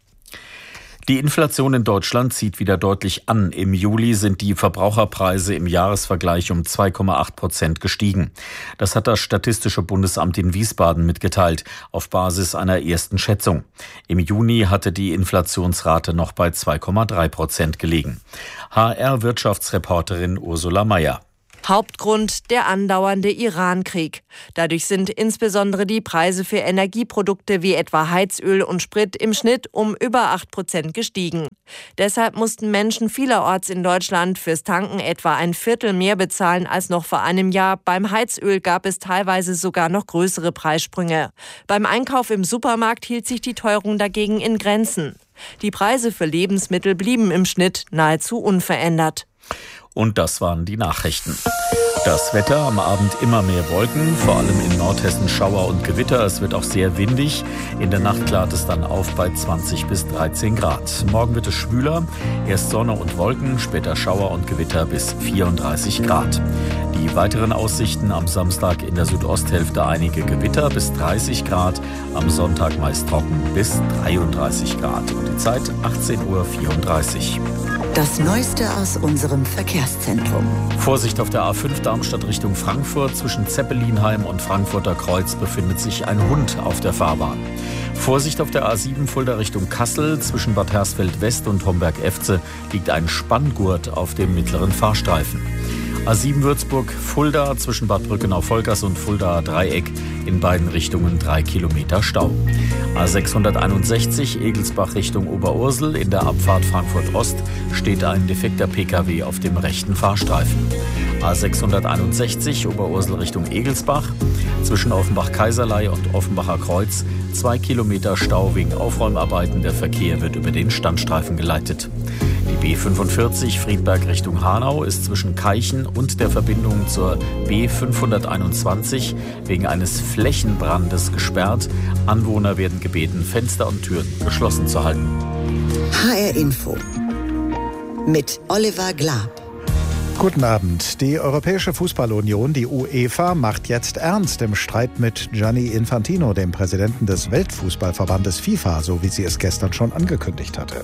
Die Inflation in Deutschland zieht wieder deutlich an. Im Juli sind die Verbraucherpreise im Jahresvergleich um 2,8% gestiegen. Das hat das Statistische Bundesamt in Wiesbaden mitgeteilt, auf Basis einer ersten Schätzung. Im Juni hatte die Inflationsrate noch bei 2,3% gelegen. HR-Wirtschaftsreporterin Ursula Mayer. Hauptgrund der andauernde Iran-Krieg. Dadurch sind insbesondere die Preise für Energieprodukte wie etwa Heizöl und Sprit im Schnitt um über 8% gestiegen. Deshalb mussten Menschen vielerorts in Deutschland fürs Tanken etwa ein Viertel mehr bezahlen als noch vor einem Jahr. Beim Heizöl gab es teilweise sogar noch größere Preissprünge. Beim Einkauf im Supermarkt hielt sich die Teuerung dagegen in Grenzen. Die Preise für Lebensmittel blieben im Schnitt nahezu unverändert. Und das waren die Nachrichten. Das Wetter, am Abend immer mehr Wolken, vor allem in Nordhessen Schauer und Gewitter. Es wird auch sehr windig. In der Nacht klart es dann auf bei 20 bis 13 Grad. Morgen wird es schwüler. Erst Sonne und Wolken, später Schauer und Gewitter bis 34 Grad. Die weiteren Aussichten: am Samstag in der Südosthälfte einige Gewitter bis 30 Grad. Am Sonntag meist trocken bis 33 Grad. Und die Zeit 18:34 Uhr. Das Neueste aus unserem Verkehrszentrum. Vorsicht auf der A5 Darmstadt Richtung Frankfurt. Zwischen Zeppelinheim und Frankfurter Kreuz befindet sich ein Hund auf der Fahrbahn. Vorsicht auf der A7 Fulda Richtung Kassel. Zwischen Bad Hersfeld West und Homberg-Efze liegt ein Spanngurt auf dem mittleren Fahrstreifen. A7 Würzburg-Fulda zwischen Bad Brückenau-Volkers und Fuldaer Dreieck in beiden Richtungen 3 Kilometer Stau. A661 Egelsbach Richtung Oberursel. In der Abfahrt Frankfurt-Ost steht ein defekter Pkw auf dem rechten Fahrstreifen. A661 Oberursel Richtung Egelsbach. Zwischen Offenbach-Kaiserlei und Offenbacher Kreuz 2 Kilometer Stau wegen Aufräumarbeiten. Der Verkehr wird über den Standstreifen geleitet. Die B45 Friedberg Richtung Hanau ist zwischen Keichen und der Verbindung zur B521 wegen eines Flächenbrandes gesperrt. Anwohner werden gebeten, Fenster und Türen geschlossen zu halten. HR Info mit Oliver Glab. Guten Abend. Die Europäische Fußballunion, die UEFA, macht jetzt ernst im Streit mit Gianni Infantino, dem Präsidenten des Weltfußballverbandes FIFA, so wie sie es gestern schon angekündigt hatte.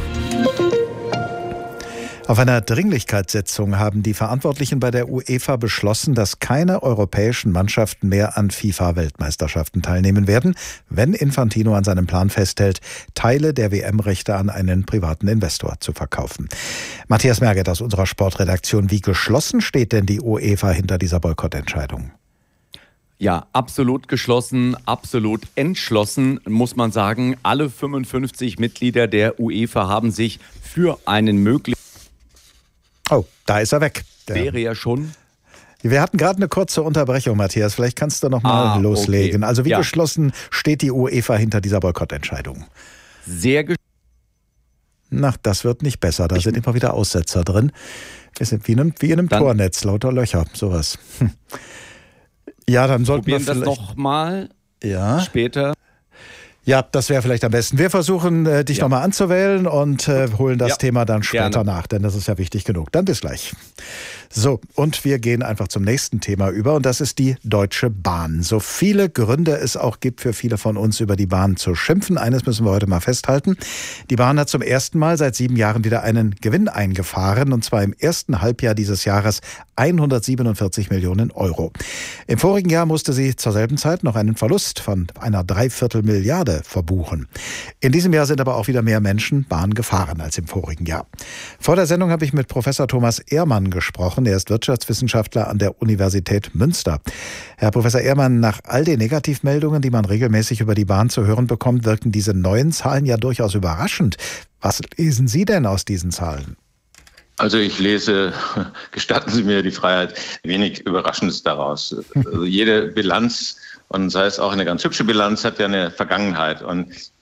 Auf einer Dringlichkeitssitzung haben die Verantwortlichen bei der UEFA beschlossen, dass keine europäischen Mannschaften mehr an FIFA-Weltmeisterschaften teilnehmen werden, wenn Infantino an seinem Plan festhält, Teile der WM-Rechte an einen privaten Investor zu verkaufen. Matthias Merget aus unserer Sportredaktion: Wie geschlossen steht denn die UEFA hinter dieser Boykottentscheidung? Ja, absolut geschlossen, absolut entschlossen, muss man sagen. Alle 55 Mitglieder der UEFA haben sich für einen möglichen... Oh, da ist er weg. Wäre ja schon. Wir hatten gerade eine kurze Unterbrechung, Matthias. Vielleicht kannst du noch mal loslegen. Okay. Also wie geschlossen steht die UEFA hinter dieser Boykottentscheidung? Sehr geschlossen. Na, das wird nicht besser. Da sind immer wieder Aussetzer drin. Wir sind wie in einem Tornetz, lauter Löcher, sowas. Ja, dann sollten wir vielleicht... Probieren das nochmal später. Ja, das wäre vielleicht am besten. Wir versuchen, dich nochmal anzuwählen und holen das Thema dann später nach, denn das ist ja wichtig genug. Dann bis gleich. So, und wir gehen einfach zum nächsten Thema über, und das ist die Deutsche Bahn. So viele Gründe es auch gibt für viele von uns, über die Bahn zu schimpfen, eines müssen wir heute mal festhalten. Die Bahn hat zum ersten Mal seit 7 Jahren wieder einen Gewinn eingefahren, und zwar im ersten Halbjahr dieses Jahres 147 Millionen Euro. Im vorigen Jahr musste sie zur selben Zeit noch einen Verlust von einer 3/4 Milliarde verbuchen. In diesem Jahr sind aber auch wieder mehr Menschen Bahn gefahren als im vorigen Jahr. Vor der Sendung habe ich mit Professor Thomas Ehrmann gesprochen. Er ist Wirtschaftswissenschaftler an der Universität Münster. Herr Professor Ehrmann, nach all den Negativmeldungen, die man regelmäßig über die Bahn zu hören bekommt, wirken diese neuen Zahlen ja durchaus überraschend. Was lesen Sie denn aus diesen Zahlen? Also ich lese, gestatten Sie mir die Freiheit, wenig Überraschendes daraus. Also jede Bilanz, und sei es auch eine ganz hübsche Bilanz, hat ja eine Vergangenheit. Und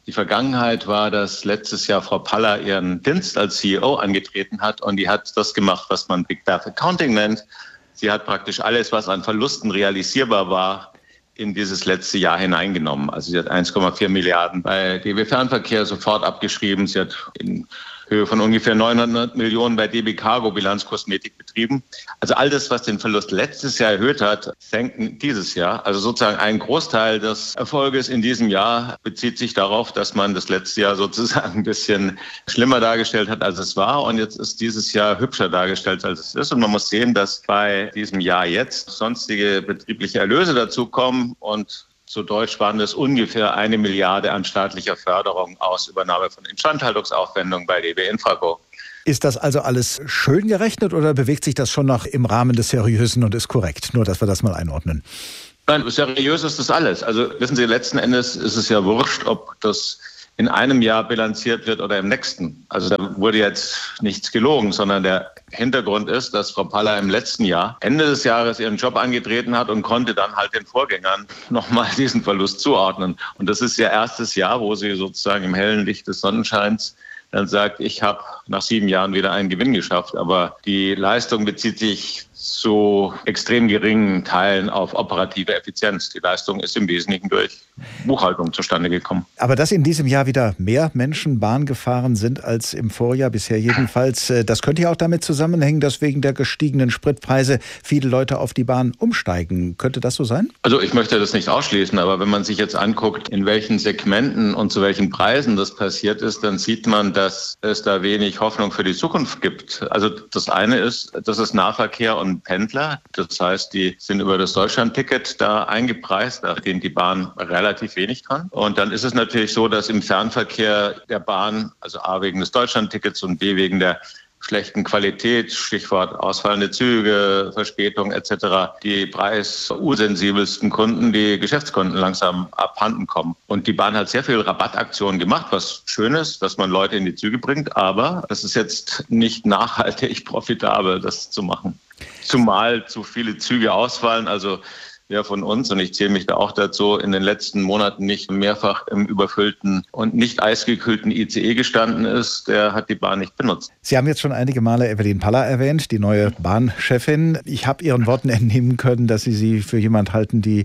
Die Vergangenheit war, dass letztes Jahr Frau Paller ihren Dienst als CEO angetreten hat und die hat das gemacht, was man Big Bath Accounting nennt. Sie hat praktisch alles, was an Verlusten realisierbar war, in dieses letzte Jahr hineingenommen. Also sie hat 1,4 Milliarden bei DB Fernverkehr sofort abgeschrieben. Sie hat in Höhe von ungefähr 900 Millionen bei DB Cargo Bilanzkosmetik betrieben. Also all das, was den Verlust letztes Jahr erhöht hat, senken dieses Jahr. Also sozusagen ein Großteil des Erfolges in diesem Jahr bezieht sich darauf, dass man das letzte Jahr sozusagen ein bisschen schlimmer dargestellt hat, als es war. Und jetzt ist dieses Jahr hübscher dargestellt, als es ist. Und man muss sehen, dass bei diesem Jahr jetzt sonstige betriebliche Erlöse dazukommen und zu Deutsch waren das ungefähr 1 Milliarde an staatlicher Förderung aus Übernahme von Instandhaltungsaufwendungen bei DB Infraco. Ist das also alles schön gerechnet oder bewegt sich das schon noch im Rahmen des Seriösen und ist korrekt? Nur, dass wir das mal einordnen. Nein, seriös ist das alles. Also wissen Sie, letzten Endes ist es ja wurscht, ob das in einem Jahr bilanziert wird oder im nächsten. Also da wurde jetzt nichts gelogen, sondern der Hintergrund ist, dass Frau Paller im letzten Jahr, Ende des Jahres, ihren Job angetreten hat und konnte dann halt den Vorgängern nochmal diesen Verlust zuordnen. Und das ist ihr erstes Jahr, wo sie sozusagen im hellen Licht des Sonnenscheins dann sagt, ich habe nach 7 Jahren wieder einen Gewinn geschafft. Aber die Leistung bezieht sich zu extrem geringen Teilen auf operative Effizienz. Die Leistung ist im Wesentlichen durch Buchhaltung zustande gekommen. Aber dass in diesem Jahr wieder mehr Menschen Bahn gefahren sind als im Vorjahr, bisher jedenfalls, das könnte ja auch damit zusammenhängen, dass wegen der gestiegenen Spritpreise viele Leute auf die Bahn umsteigen. Könnte das so sein? Also ich möchte das nicht ausschließen, aber wenn man sich jetzt anguckt, in welchen Segmenten und zu welchen Preisen das passiert ist, dann sieht man, dass es da wenig Hoffnung für die Zukunft gibt. Also das eine ist, das ist Nahverkehr und Pendler. Das heißt, die sind über das Deutschlandticket da eingepreist, da verdient die Bahn relativ wenig dran. Und dann ist es natürlich so, dass im Fernverkehr der Bahn, also A wegen des Deutschlandtickets und B wegen der schlechten Qualität, Stichwort ausfallende Züge, Verspätung etc., die preisursensibelsten Kunden, die Geschäftskunden langsam abhanden kommen. Und die Bahn hat sehr viel Rabattaktionen gemacht, was schön ist, dass man Leute in die Züge bringt, aber es ist jetzt nicht nachhaltig profitabel, das zu machen. Zumal zu viele Züge ausfallen, also wer von uns, und ich zähle mich da auch dazu, in den letzten Monaten nicht mehrfach im überfüllten und nicht eisgekühlten ICE gestanden ist, der hat die Bahn nicht benutzt. Sie haben jetzt schon einige Male Evelyn Paller erwähnt, die neue Bahnchefin. Ich habe Ihren Worten entnehmen können, dass Sie für jemand halten, die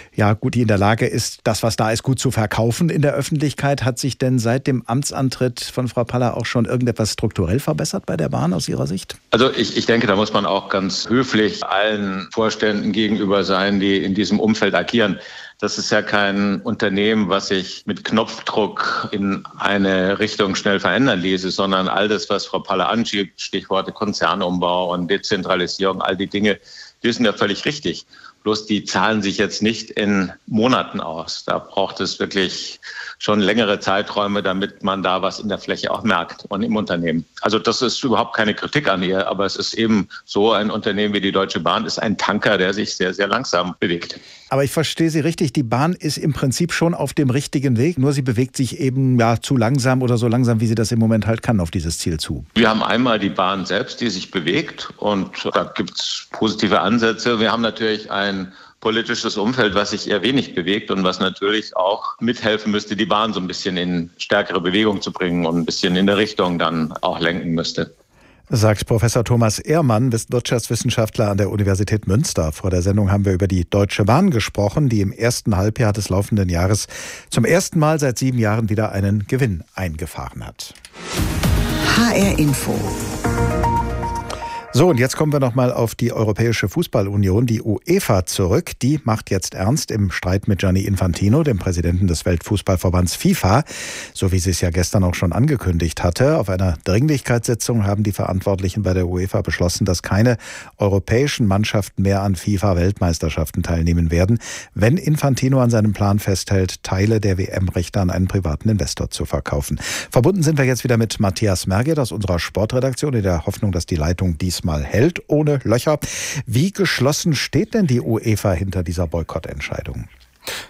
in der Lage ist, das, was da ist, gut zu verkaufen in der Öffentlichkeit. Hat sich denn seit dem Amtsantritt von Frau Paller auch schon irgendetwas strukturell verbessert bei der Bahn aus Ihrer Sicht? Also ich denke, da muss man auch ganz höflich allen Vorständen gegenüber sein, die in diesem Umfeld agieren. Das ist ja kein Unternehmen, was sich mit Knopfdruck in eine Richtung schnell verändern ließe, sondern all das, was Frau Paller anschiebt, Stichworte Konzernumbau und Dezentralisierung, all die Dinge, die sind ja völlig richtig. Bloß die zahlen sich jetzt nicht in Monaten aus. Da braucht es wirklich schon längere Zeiträume, damit man da was in der Fläche auch merkt und im Unternehmen. Also das ist überhaupt keine Kritik an ihr, aber es ist eben so, ein Unternehmen wie die Deutsche Bahn ist ein Tanker, der sich sehr, sehr langsam bewegt. Aber ich verstehe Sie richtig, die Bahn ist im Prinzip schon auf dem richtigen Weg, nur sie bewegt sich eben zu langsam oder so langsam, wie sie das im Moment halt kann, auf dieses Ziel zu. Wir haben einmal die Bahn selbst, die sich bewegt und da gibt es positive Ansätze. Wir haben natürlich ein politisches Umfeld, was sich eher wenig bewegt und was natürlich auch mithelfen müsste, die Bahn so ein bisschen in stärkere Bewegung zu bringen und ein bisschen in der Richtung dann auch lenken müsste. Sagt Professor Thomas Ehrmann, Wirtschaftswissenschaftler an der Universität Münster. Vor der Sendung haben wir über die Deutsche Bahn gesprochen, die im ersten Halbjahr des laufenden Jahres zum ersten Mal seit 7 Jahren wieder einen Gewinn eingefahren hat. HR Info. So, und jetzt kommen wir nochmal auf die Europäische Fußballunion, die UEFA, zurück. Die macht jetzt ernst im Streit mit Gianni Infantino, dem Präsidenten des Weltfußballverbands FIFA, so wie sie es ja gestern auch schon angekündigt hatte. Auf einer Dringlichkeitssitzung haben die Verantwortlichen bei der UEFA beschlossen, dass keine europäischen Mannschaften mehr an FIFA-Weltmeisterschaften teilnehmen werden, wenn Infantino an seinem Plan festhält, Teile der WM-Rechte an einen privaten Investor zu verkaufen. Verbunden sind wir jetzt wieder mit Matthias Merget aus unserer Sportredaktion in der Hoffnung, dass die Leitung diesmal hält, ohne Löcher. Wie geschlossen steht denn die UEFA hinter dieser Boykottentscheidung?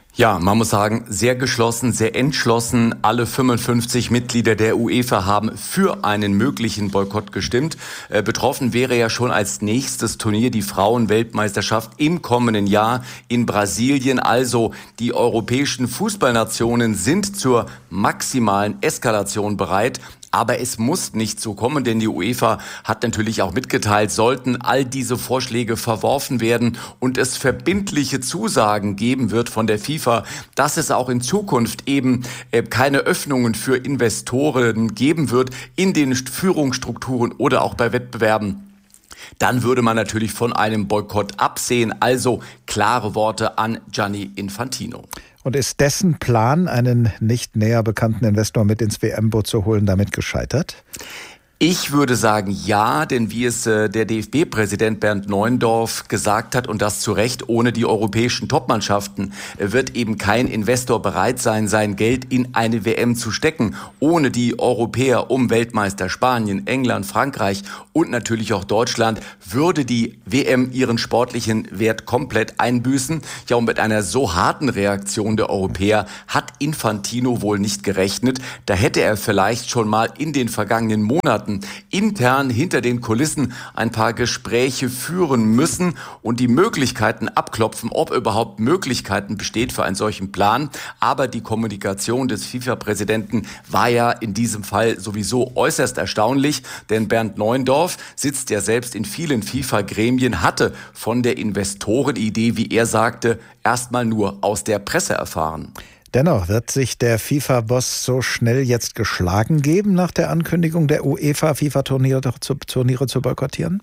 Ja, man muss sagen, sehr geschlossen, sehr entschlossen. Alle 55 Mitglieder der UEFA haben für einen möglichen Boykott gestimmt. Betroffen wäre ja schon als nächstes Turnier die Frauenweltmeisterschaft im kommenden Jahr in Brasilien. Also die europäischen Fußballnationen sind zur maximalen Eskalation bereit. Aber es muss nicht so kommen, denn die UEFA hat natürlich auch mitgeteilt, sollten all diese Vorschläge verworfen werden und es verbindliche Zusagen geben wird von der FIFA, dass es auch in Zukunft eben keine Öffnungen für Investoren geben wird in den Führungsstrukturen oder auch bei Wettbewerben, dann würde man natürlich von einem Boykott absehen. Also klare Worte an Gianni Infantino. Und ist dessen Plan, einen nicht näher bekannten Investor mit ins WM-Boot zu holen, damit gescheitert? Ich würde sagen, ja, denn wie es der DFB-Präsident Bernd Neuendorf gesagt hat, und das zu Recht, ohne die europäischen Topmannschaften wird eben kein Investor bereit sein, sein Geld in eine WM zu stecken. Ohne die Europäer um Weltmeister Spanien, England, Frankreich und natürlich auch Deutschland würde die WM ihren sportlichen Wert komplett einbüßen. Ja, und mit einer so harten Reaktion der Europäer hat Infantino wohl nicht gerechnet. Da hätte er vielleicht schon mal in den vergangenen Monaten intern hinter den Kulissen ein paar Gespräche führen müssen und die Möglichkeiten abklopfen, ob überhaupt Möglichkeiten besteht für einen solchen Plan. Aber die Kommunikation des FIFA-Präsidenten war ja in diesem Fall sowieso äußerst erstaunlich, denn Bernd Neuendorf sitzt ja selbst in vielen FIFA-Gremien, hatte von der Investorenidee, wie er sagte, erstmal nur aus der Presse erfahren. Dennoch wird sich der FIFA-Boss so schnell jetzt geschlagen geben nach der Ankündigung der UEFA, FIFA-Turniere zu boykottieren?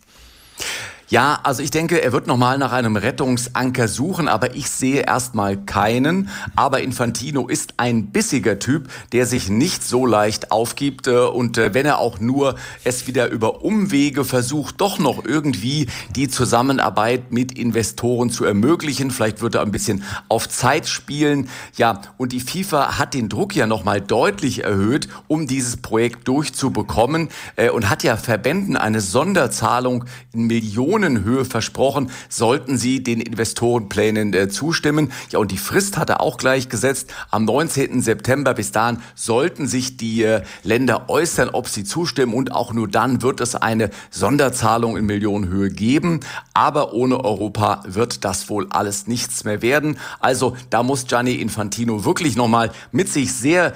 Ja, also ich denke, er wird nochmal nach einem Rettungsanker suchen, aber ich sehe erstmal keinen. Aber Infantino ist ein bissiger Typ, der sich nicht so leicht aufgibt. Und wenn er auch nur es wieder über Umwege versucht, doch noch irgendwie die Zusammenarbeit mit Investoren zu ermöglichen, vielleicht wird er ein bisschen auf Zeit spielen. Ja, und die FIFA hat den Druck ja nochmal deutlich erhöht, um dieses Projekt durchzubekommen und hat ja Verbänden eine Sonderzahlung in Millionenhöhe versprochen, sollten sie den Investorenplänen zustimmen. Ja, und die Frist hat er auch gleich gesetzt. Am 19. September, bis dahin sollten sich die Länder äußern, ob sie zustimmen. Und auch nur dann wird es eine Sonderzahlung in Millionenhöhe geben. Aber ohne Europa wird das wohl alles nichts mehr werden. Also da muss Gianni Infantino wirklich nochmal mit sich sehr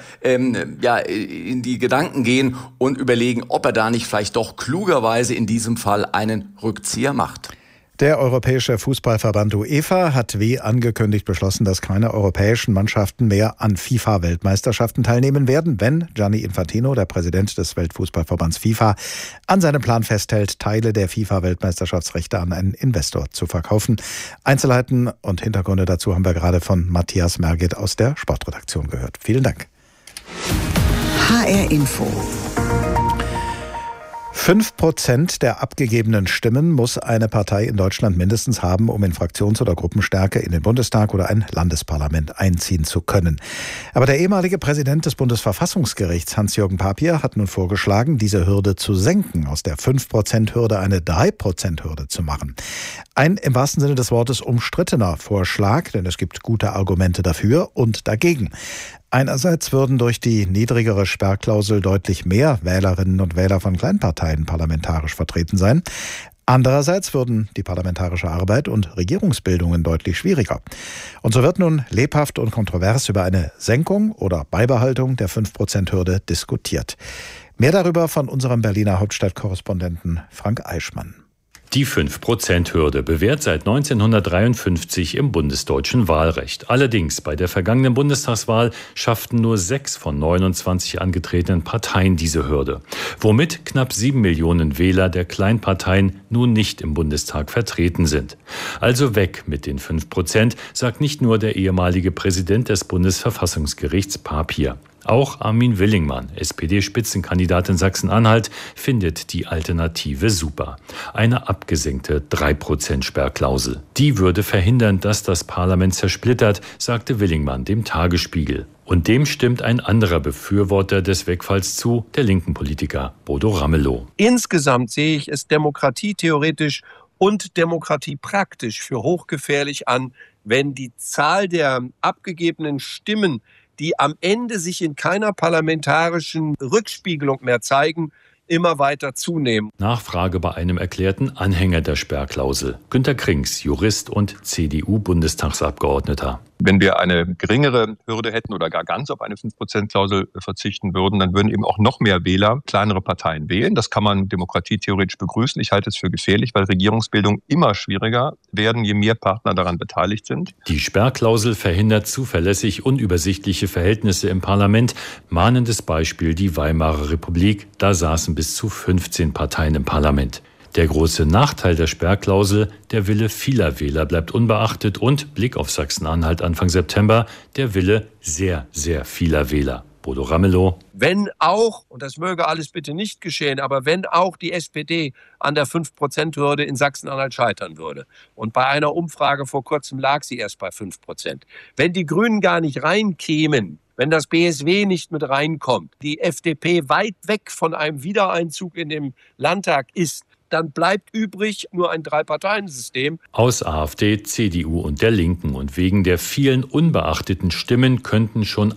in die Gedanken gehen und überlegen, ob er da nicht vielleicht doch klugerweise in diesem Fall einen Rückzieher macht. Der Europäische Fußballverband UEFA hat wie angekündigt beschlossen, dass keine europäischen Mannschaften mehr an FIFA-Weltmeisterschaften teilnehmen werden, wenn Gianni Infantino, der Präsident des Weltfußballverbands FIFA, an seinem Plan festhält, Teile der FIFA-Weltmeisterschaftsrechte an einen Investor zu verkaufen. Einzelheiten und Hintergründe dazu haben wir gerade von Matthias Merget aus der Sportredaktion gehört. Vielen Dank. HR Info. 5% der abgegebenen Stimmen muss eine Partei in Deutschland mindestens haben, um in Fraktions- oder Gruppenstärke in den Bundestag oder ein Landesparlament einziehen zu können. Aber der ehemalige Präsident des Bundesverfassungsgerichts, Hans-Jürgen Papier, hat nun vorgeschlagen, diese Hürde zu senken, aus der 5%-Hürde eine 3%-Hürde zu machen. Ein im wahrsten Sinne des Wortes umstrittener Vorschlag, denn es gibt gute Argumente dafür und dagegen. Einerseits würden durch die niedrigere Sperrklausel deutlich mehr Wählerinnen und Wähler von Kleinparteien parlamentarisch vertreten sein. Andererseits würden die parlamentarische Arbeit und Regierungsbildungen deutlich schwieriger. Und so wird nun lebhaft und kontrovers über eine Senkung oder Beibehaltung der 5%-Hürde diskutiert. Mehr darüber von unserem Berliner Hauptstadtkorrespondenten Frank Eichmann. Die 5%-Hürde bewährt seit 1953 im bundesdeutschen Wahlrecht. Allerdings bei der vergangenen Bundestagswahl schafften nur 6 von 29 angetretenen Parteien diese Hürde, womit knapp 7 Millionen Wähler der Kleinparteien nun nicht im Bundestag vertreten sind. Also weg mit den 5%, sagt nicht nur der ehemalige Präsident des Bundesverfassungsgerichts Papier. Auch Armin Willingmann, SPD-Spitzenkandidat in Sachsen-Anhalt, findet die Alternative super. Eine abgesenkte 3%-Sperrklausel. Die würde verhindern, dass das Parlament zersplittert, sagte Willingmann dem Tagesspiegel. Und dem stimmt ein anderer Befürworter des Wegfalls zu, der linken Politiker Bodo Ramelow. Insgesamt sehe ich es demokratietheoretisch und Demokratie praktisch für hochgefährlich an, wenn die Zahl der abgegebenen Stimmen, die am Ende sich in keiner parlamentarischen Rückspiegelung mehr zeigen, immer weiter zunehmen. Nachfrage bei einem erklärten Anhänger der Sperrklausel. Günter Krings, Jurist und CDU-Bundestagsabgeordneter. Wenn wir eine geringere Hürde hätten oder gar ganz auf eine 5%-Klausel verzichten würden, dann würden eben auch noch mehr Wähler kleinere Parteien wählen. Das kann man demokratietheoretisch begrüßen. Ich halte es für gefährlich, weil Regierungsbildung immer schwieriger werden, je mehr Partner daran beteiligt sind. Die Sperrklausel verhindert zuverlässig unübersichtliche Verhältnisse im Parlament. Mahnendes Beispiel die Weimarer Republik. Da saßen bis zu 15 Parteien im Parlament. Der große Nachteil der Sperrklausel, der Wille vieler Wähler bleibt unbeachtet und, Blick auf Sachsen-Anhalt Anfang September, der Wille sehr, sehr vieler Wähler. Bodo Ramelow. Wenn auch, und das möge alles bitte nicht geschehen, aber wenn auch die SPD an der 5%-Hürde in Sachsen-Anhalt scheitern würde, und bei einer Umfrage vor kurzem lag sie erst bei 5%, wenn die Grünen gar nicht reinkämen, wenn das BSW nicht mit reinkommt, die FDP weit weg von einem Wiedereinzug in den Landtag ist, dann bleibt übrig nur ein Drei-Parteien-System. Aus AfD, CDU und der Linken. Und wegen der vielen unbeachteten Stimmen könnten schon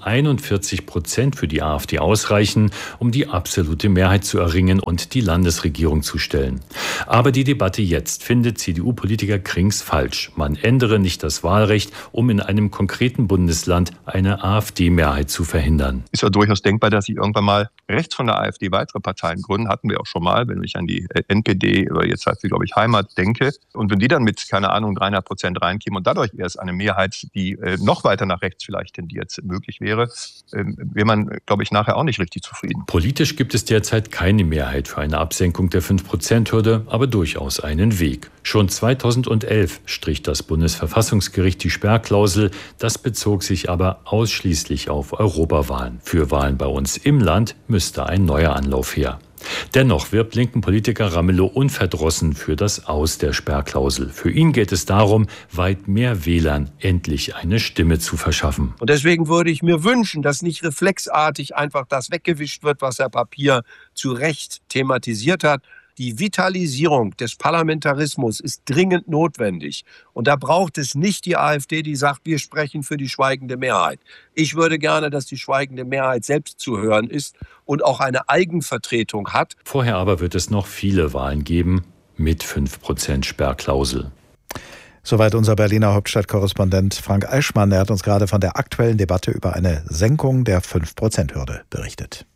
41% für die AfD ausreichen, um die absolute Mehrheit zu erringen und die Landesregierung zu stellen. Aber die Debatte jetzt findet CDU-Politiker Krings falsch. Man ändere nicht das Wahlrecht, um in einem konkreten Bundesland eine AfD-Mehrheit zu verhindern. Ist ja durchaus denkbar, dass sich irgendwann mal rechts von der AfD weitere Parteien gründen. Hatten wir auch schon mal, wenn ich an die NPD oder jetzt heißt sie, glaube ich, Heimat denke. Und wenn die dann mit, keine Ahnung, 300% reinkämen und dadurch erst eine Mehrheit, die noch weiter nach rechts vielleicht tendiert, möglich wäre, wäre man, glaube ich, nachher auch nicht richtig zufrieden. Politisch gibt es derzeit keine Mehrheit für eine Absenkung der 5%-Hürde, aber durchaus einen Weg. Schon 2011 strich das Bundesverfassungsgericht die Sperrklausel. Das bezog sich aber ausschließlich auf Europawahlen. Für Wahlen bei uns im Land müsste ein neuer Anlauf her. Dennoch wirbt linken Politiker Ramelow unverdrossen für das Aus der Sperrklausel. Für ihn geht es darum, weit mehr Wählern endlich eine Stimme zu verschaffen. Und deswegen würde ich mir wünschen, dass nicht reflexartig einfach das weggewischt wird, was Herr Papier zu Recht thematisiert hat. Die Vitalisierung des Parlamentarismus ist dringend notwendig. Und da braucht es nicht die AfD, die sagt, wir sprechen für die schweigende Mehrheit. Ich würde gerne, dass die schweigende Mehrheit selbst zu hören ist und auch eine Eigenvertretung hat. Vorher aber wird es noch viele Wahlen geben mit 5% Sperrklausel. Soweit unser Berliner Hauptstadtkorrespondent Frank Eichmann. Er hat uns gerade von der aktuellen Debatte über eine Senkung der 5%-Hürde berichtet.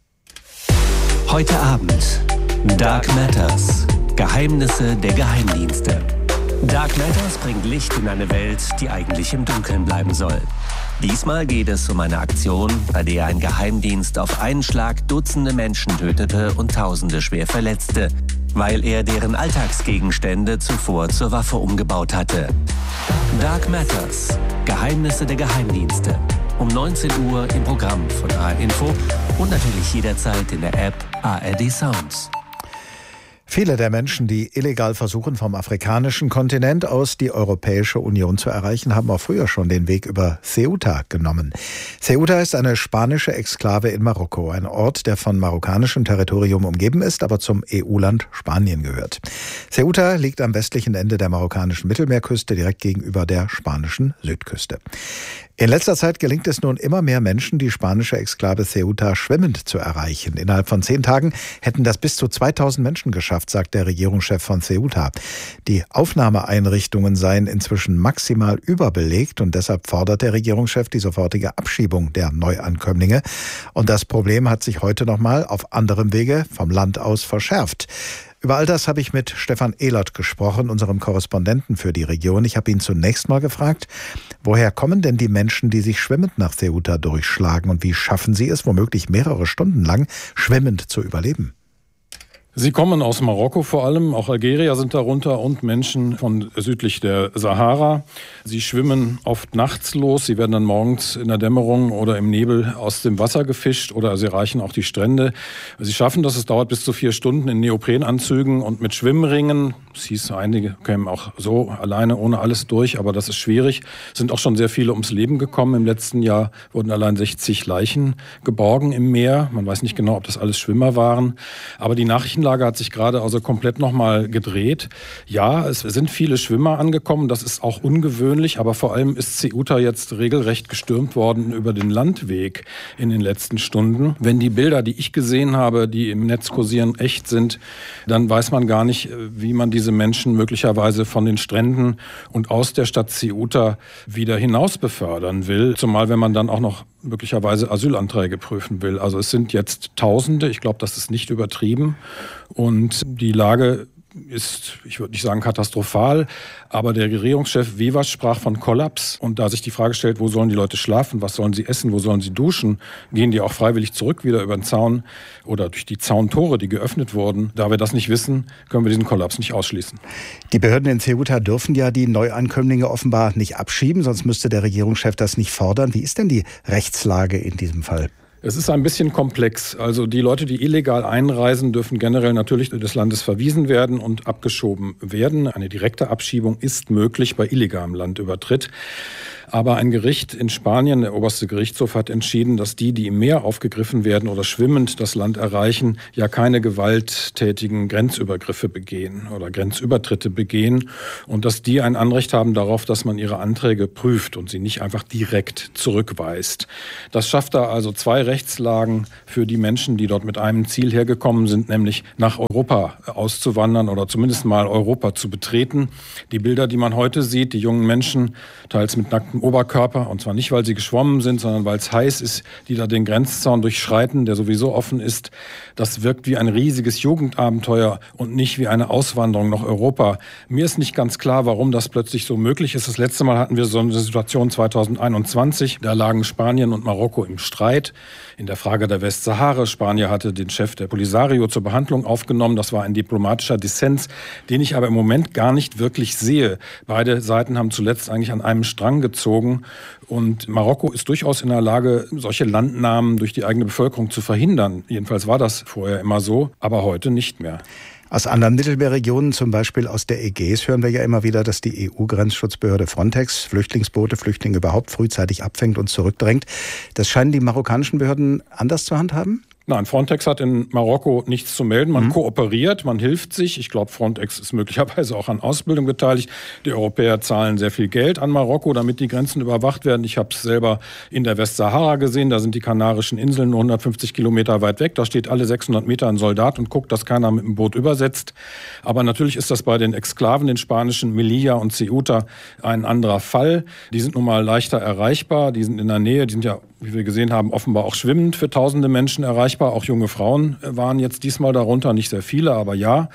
Heute Abend Dark Matters. Geheimnisse der Geheimdienste. Dark Matters bringt Licht in eine Welt, die eigentlich im Dunkeln bleiben soll. Diesmal geht es um eine Aktion, bei der ein Geheimdienst auf einen Schlag Dutzende Menschen tötete und Tausende schwer verletzte, weil er deren Alltagsgegenstände zuvor zur Waffe umgebaut hatte. Dark Matters. Geheimnisse der Geheimdienste. Um 19 Uhr im Programm von ARD Info und natürlich jederzeit in der App ARD Sounds. Viele der Menschen, die illegal versuchen, vom afrikanischen Kontinent aus die Europäische Union zu erreichen, haben auch früher schon den Weg über Ceuta genommen. Ceuta ist eine spanische Exklave in Marokko, ein Ort, der von marokkanischem Territorium umgeben ist, aber zum EU-Land Spanien gehört. Ceuta liegt am westlichen Ende der marokkanischen Mittelmeerküste, direkt gegenüber der spanischen Südküste. In letzter Zeit gelingt es nun immer mehr Menschen, die spanische Exklave Ceuta schwimmend zu erreichen. Innerhalb von 10 Tagen hätten das bis zu 2000 Menschen geschafft, sagt der Regierungschef von Ceuta. Die Aufnahmeeinrichtungen seien inzwischen maximal überbelegt und deshalb fordert der Regierungschef die sofortige Abschiebung der Neuankömmlinge. Und das Problem hat sich heute nochmal auf anderem Wege vom Land aus verschärft. Über all das habe ich mit Stefan Ehlert gesprochen, unserem Korrespondenten für die Region. Ich habe ihn zunächst mal gefragt, woher kommen denn die Menschen, die sich schwimmend nach Ceuta durchschlagen und wie schaffen sie es, womöglich mehrere Stunden lang schwimmend zu überleben? Sie kommen aus Marokko vor allem, auch Algerier sind darunter und Menschen von südlich der Sahara. Sie schwimmen oft nachts los, sie werden dann morgens in der Dämmerung oder im Nebel aus dem Wasser gefischt oder sie erreichen auch die Strände. Sie schaffen das, es dauert bis zu 4 Stunden in Neoprenanzügen und mit Schwimmringen. Es hieß, einige kämen auch so alleine ohne alles durch, aber das ist schwierig. Es sind auch schon sehr viele ums Leben gekommen. Im letzten Jahr wurden allein 60 Leichen geborgen im Meer. Man weiß nicht genau, ob das alles Schwimmer waren, aber die Nachrichten Gemengelage hat sich gerade also komplett nochmal gedreht. Ja, es sind viele Schwimmer angekommen, das ist auch ungewöhnlich, aber vor allem ist Ceuta jetzt regelrecht gestürmt worden über den Landweg in den letzten Stunden. Wenn die Bilder, die ich gesehen habe, die im Netz kursieren, echt sind, dann weiß man gar nicht, wie man diese Menschen möglicherweise von den Stränden und aus der Stadt Ceuta wieder hinaus befördern will, zumal wenn man dann auch noch möglicherweise Asylanträge prüfen will. Also es sind jetzt Tausende, ich glaube, das ist nicht übertrieben und die Lage ist, ich würde nicht sagen katastrophal, aber der Regierungschef Vivas sprach von Kollaps und da sich die Frage stellt, wo sollen die Leute schlafen, was sollen sie essen, wo sollen sie duschen, gehen die auch freiwillig zurück wieder über den Zaun oder durch die Zauntore, die geöffnet wurden. Da wir das nicht wissen, können wir diesen Kollaps nicht ausschließen. Die Behörden in Ceuta dürfen ja die Neuankömmlinge offenbar nicht abschieben, sonst müsste der Regierungschef das nicht fordern. Wie ist denn die Rechtslage in diesem Fall? Es ist ein bisschen komplex. Also die Leute, die illegal einreisen, dürfen generell natürlich des Landes verwiesen werden und abgeschoben werden. Eine direkte Abschiebung ist möglich bei illegalem Landübertritt. Aber ein Gericht in Spanien, der oberste Gerichtshof, hat entschieden, dass die im Meer aufgegriffen werden oder schwimmend das Land erreichen, ja keine gewalttätigen Grenzübergriffe begehen oder Grenzübertritte begehen und dass die ein Anrecht haben darauf, dass man ihre Anträge prüft und sie nicht einfach direkt zurückweist. Das schafft da also zwei Rechtslagen für die Menschen, die dort mit einem Ziel hergekommen sind, nämlich nach Europa auszuwandern oder zumindest mal Europa zu betreten. Die Bilder, die man heute sieht, die jungen Menschen, teils mit nacktem Oberkörper, und zwar nicht, weil sie geschwommen sind, sondern weil es heiß ist, die da den Grenzzaun durchschreiten, der sowieso offen ist. Das wirkt wie ein riesiges Jugendabenteuer und nicht wie eine Auswanderung nach Europa. Mir ist nicht ganz klar, warum das plötzlich so möglich ist. Das letzte Mal hatten wir so eine Situation 2021. Da lagen Spanien und Marokko im Streit in der Frage der Westsahara. Spanien hatte den Chef der Polisario zur Behandlung aufgenommen. Das war ein diplomatischer Dissens, den ich aber im Moment gar nicht wirklich sehe. Beide Seiten haben zuletzt eigentlich an einem Strang gezogen. Und Marokko ist durchaus in der Lage, solche Landnahmen durch die eigene Bevölkerung zu verhindern. Jedenfalls war das vorher immer so, aber heute nicht mehr. Aus anderen Mittelmeerregionen, zum Beispiel aus der Ägäis, hören wir ja immer wieder, dass die EU-Grenzschutzbehörde Frontex Flüchtlingsboote, Flüchtlinge überhaupt frühzeitig abfängt und zurückdrängt. Das scheinen die marokkanischen Behörden anders zu handhaben? Nein, Frontex hat in Marokko nichts zu melden. Man kooperiert, man hilft sich. Ich glaube, Frontex ist möglicherweise auch an Ausbildung beteiligt. Die Europäer zahlen sehr viel Geld an Marokko, damit die Grenzen überwacht werden. Ich habe es selber in der Westsahara gesehen. Da sind die Kanarischen Inseln nur 150 Kilometer weit weg. Da steht alle 600 Meter ein Soldat und guckt, dass keiner mit dem Boot übersetzt. Aber natürlich ist das bei den Exklaven, den spanischen Melilla und Ceuta, ein anderer Fall. Die sind nun mal leichter erreichbar. Die sind in der Nähe. Die sind ja, wie wir gesehen haben, offenbar auch schwimmend für tausende Menschen erreichbar. Auch junge Frauen waren jetzt diesmal darunter, nicht sehr viele, aber ja.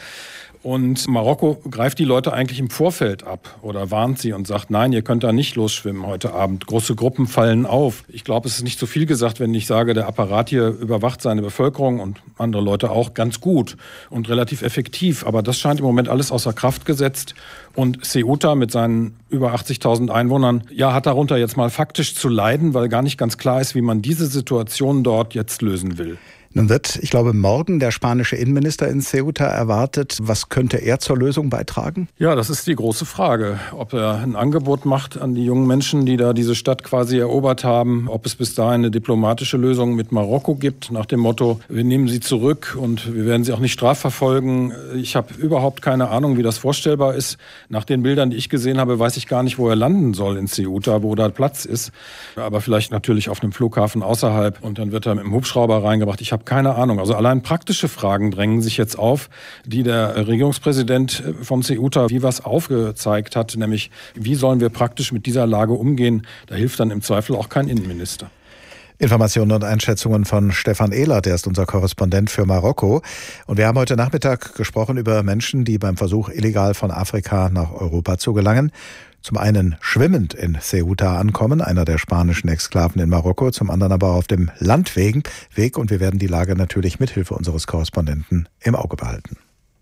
Und Marokko greift die Leute eigentlich im Vorfeld ab oder warnt sie und sagt, nein, ihr könnt da nicht losschwimmen heute Abend. Große Gruppen fallen auf. Ich glaube, es ist nicht zu viel gesagt, wenn ich sage, der Apparat hier überwacht seine Bevölkerung und andere Leute auch ganz gut und relativ effektiv. Aber das scheint im Moment alles außer Kraft gesetzt. Und Ceuta mit seinen über 80.000 Einwohnern, ja, hat darunter jetzt mal faktisch zu leiden, weil gar nicht ganz klar ist, wie man diese Situation dort jetzt lösen will. Nun wird, ich glaube, morgen der spanische Innenminister in Ceuta erwartet. Was könnte er zur Lösung beitragen? Ja, das ist die große Frage. Ob er ein Angebot macht an die jungen Menschen, die da diese Stadt quasi erobert haben. Ob es bis dahin eine diplomatische Lösung mit Marokko gibt, nach dem Motto, wir nehmen sie zurück und wir werden sie auch nicht strafverfolgen. Ich habe überhaupt keine Ahnung, wie das vorstellbar ist. Nach den Bildern, die ich gesehen habe, weiß ich gar nicht, wo er landen soll in Ceuta, wo da Platz ist. Aber vielleicht natürlich auf einem Flughafen außerhalb. Und dann wird er mit dem Hubschrauber reingebracht. Ich habe keine Ahnung. Also allein praktische Fragen drängen sich jetzt auf, die der Regierungspräsident von Ceuta Vivas aufgezeigt hat, nämlich wie sollen wir praktisch mit dieser Lage umgehen. Da hilft dann im Zweifel auch kein Innenminister. Informationen und Einschätzungen von Stefan Ehlert, der ist unser Korrespondent für Marokko. Und wir haben heute Nachmittag gesprochen über Menschen, die beim Versuch, illegal von Afrika nach Europa zu gelangen, zum einen schwimmend in Ceuta ankommen, einer der spanischen Exklaven in Marokko, zum anderen aber auf dem Landweg. Und wir werden die Lage natürlich mithilfe unseres Korrespondenten im Auge behalten.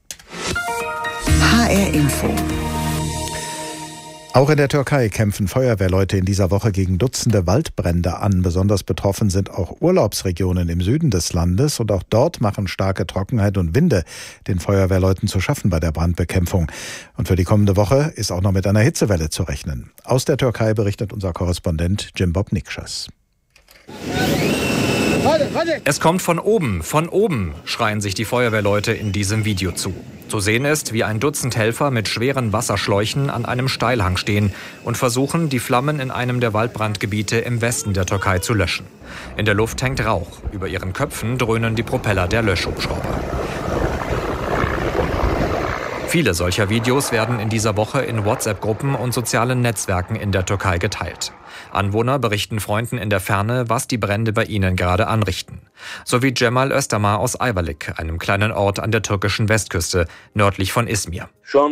HR Info. Auch in der Türkei kämpfen Feuerwehrleute in dieser Woche gegen Dutzende Waldbrände an. Besonders betroffen sind auch Urlaubsregionen im Süden des Landes. Und auch dort machen starke Trockenheit und Winde den Feuerwehrleuten zu schaffen bei der Brandbekämpfung. Und für die kommende Woche ist auch noch mit einer Hitzewelle zu rechnen. Aus der Türkei berichtet unser Korrespondent Jim Bob Nikschas. Es kommt von oben, schreien sich die Feuerwehrleute in diesem Video zu. Zu sehen ist, wie ein Dutzend Helfer mit schweren Wasserschläuchen an einem Steilhang stehen und versuchen, die Flammen in einem der Waldbrandgebiete im Westen der Türkei zu löschen. In der Luft hängt Rauch. Über ihren Köpfen dröhnen die Propeller der Löschhubschrauber. Viele solcher Videos werden in dieser Woche in WhatsApp-Gruppen und sozialen Netzwerken in der Türkei geteilt. Anwohner berichten Freunden in der Ferne, was die Brände bei ihnen gerade anrichten. So wie Cemal Özdamar aus Ayvalık, einem kleinen Ort an der türkischen Westküste, nördlich von Izmir.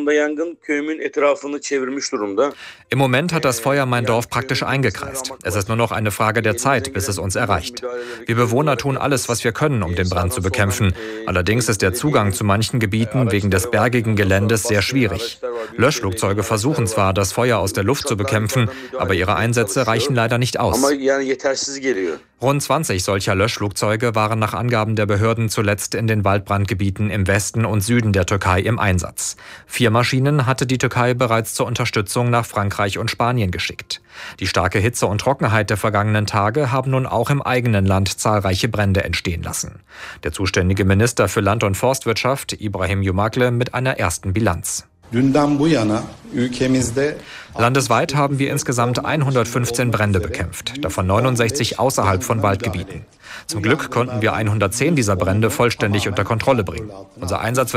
Im Moment hat das Feuer mein Dorf praktisch eingekreist. Es ist nur noch eine Frage der Zeit, bis es uns erreicht. Wir Bewohner tun alles, was wir können, um den Brand zu bekämpfen. Allerdings ist der Zugang zu manchen Gebieten wegen des bergigen Geländes sehr schwierig. Löschflugzeuge versuchen zwar, das Feuer aus der Luft zu bekämpfen, aber ihre Einsätze reichen leider nicht aus. Rund 20 solcher Löschflugzeuge waren nach Angaben der Behörden zuletzt in den Waldbrandgebieten im Westen und Süden der Türkei im Einsatz. 4 Maschinen hatte die Türkei bereits zur Unterstützung nach Frankreich und Spanien geschickt. Die starke Hitze und Trockenheit der vergangenen Tage haben nun auch im eigenen Land zahlreiche Brände entstehen lassen. Der zuständige Minister für Land- und Forstwirtschaft, Ibrahim Yumakle, mit einer ersten Bilanz. Landesweit haben wir insgesamt 115 Brände bekämpft, davon 69 außerhalb von Waldgebieten. Zum Glück konnten wir 110 dieser Brände vollständig unter Kontrolle bringen. Unser Einsatz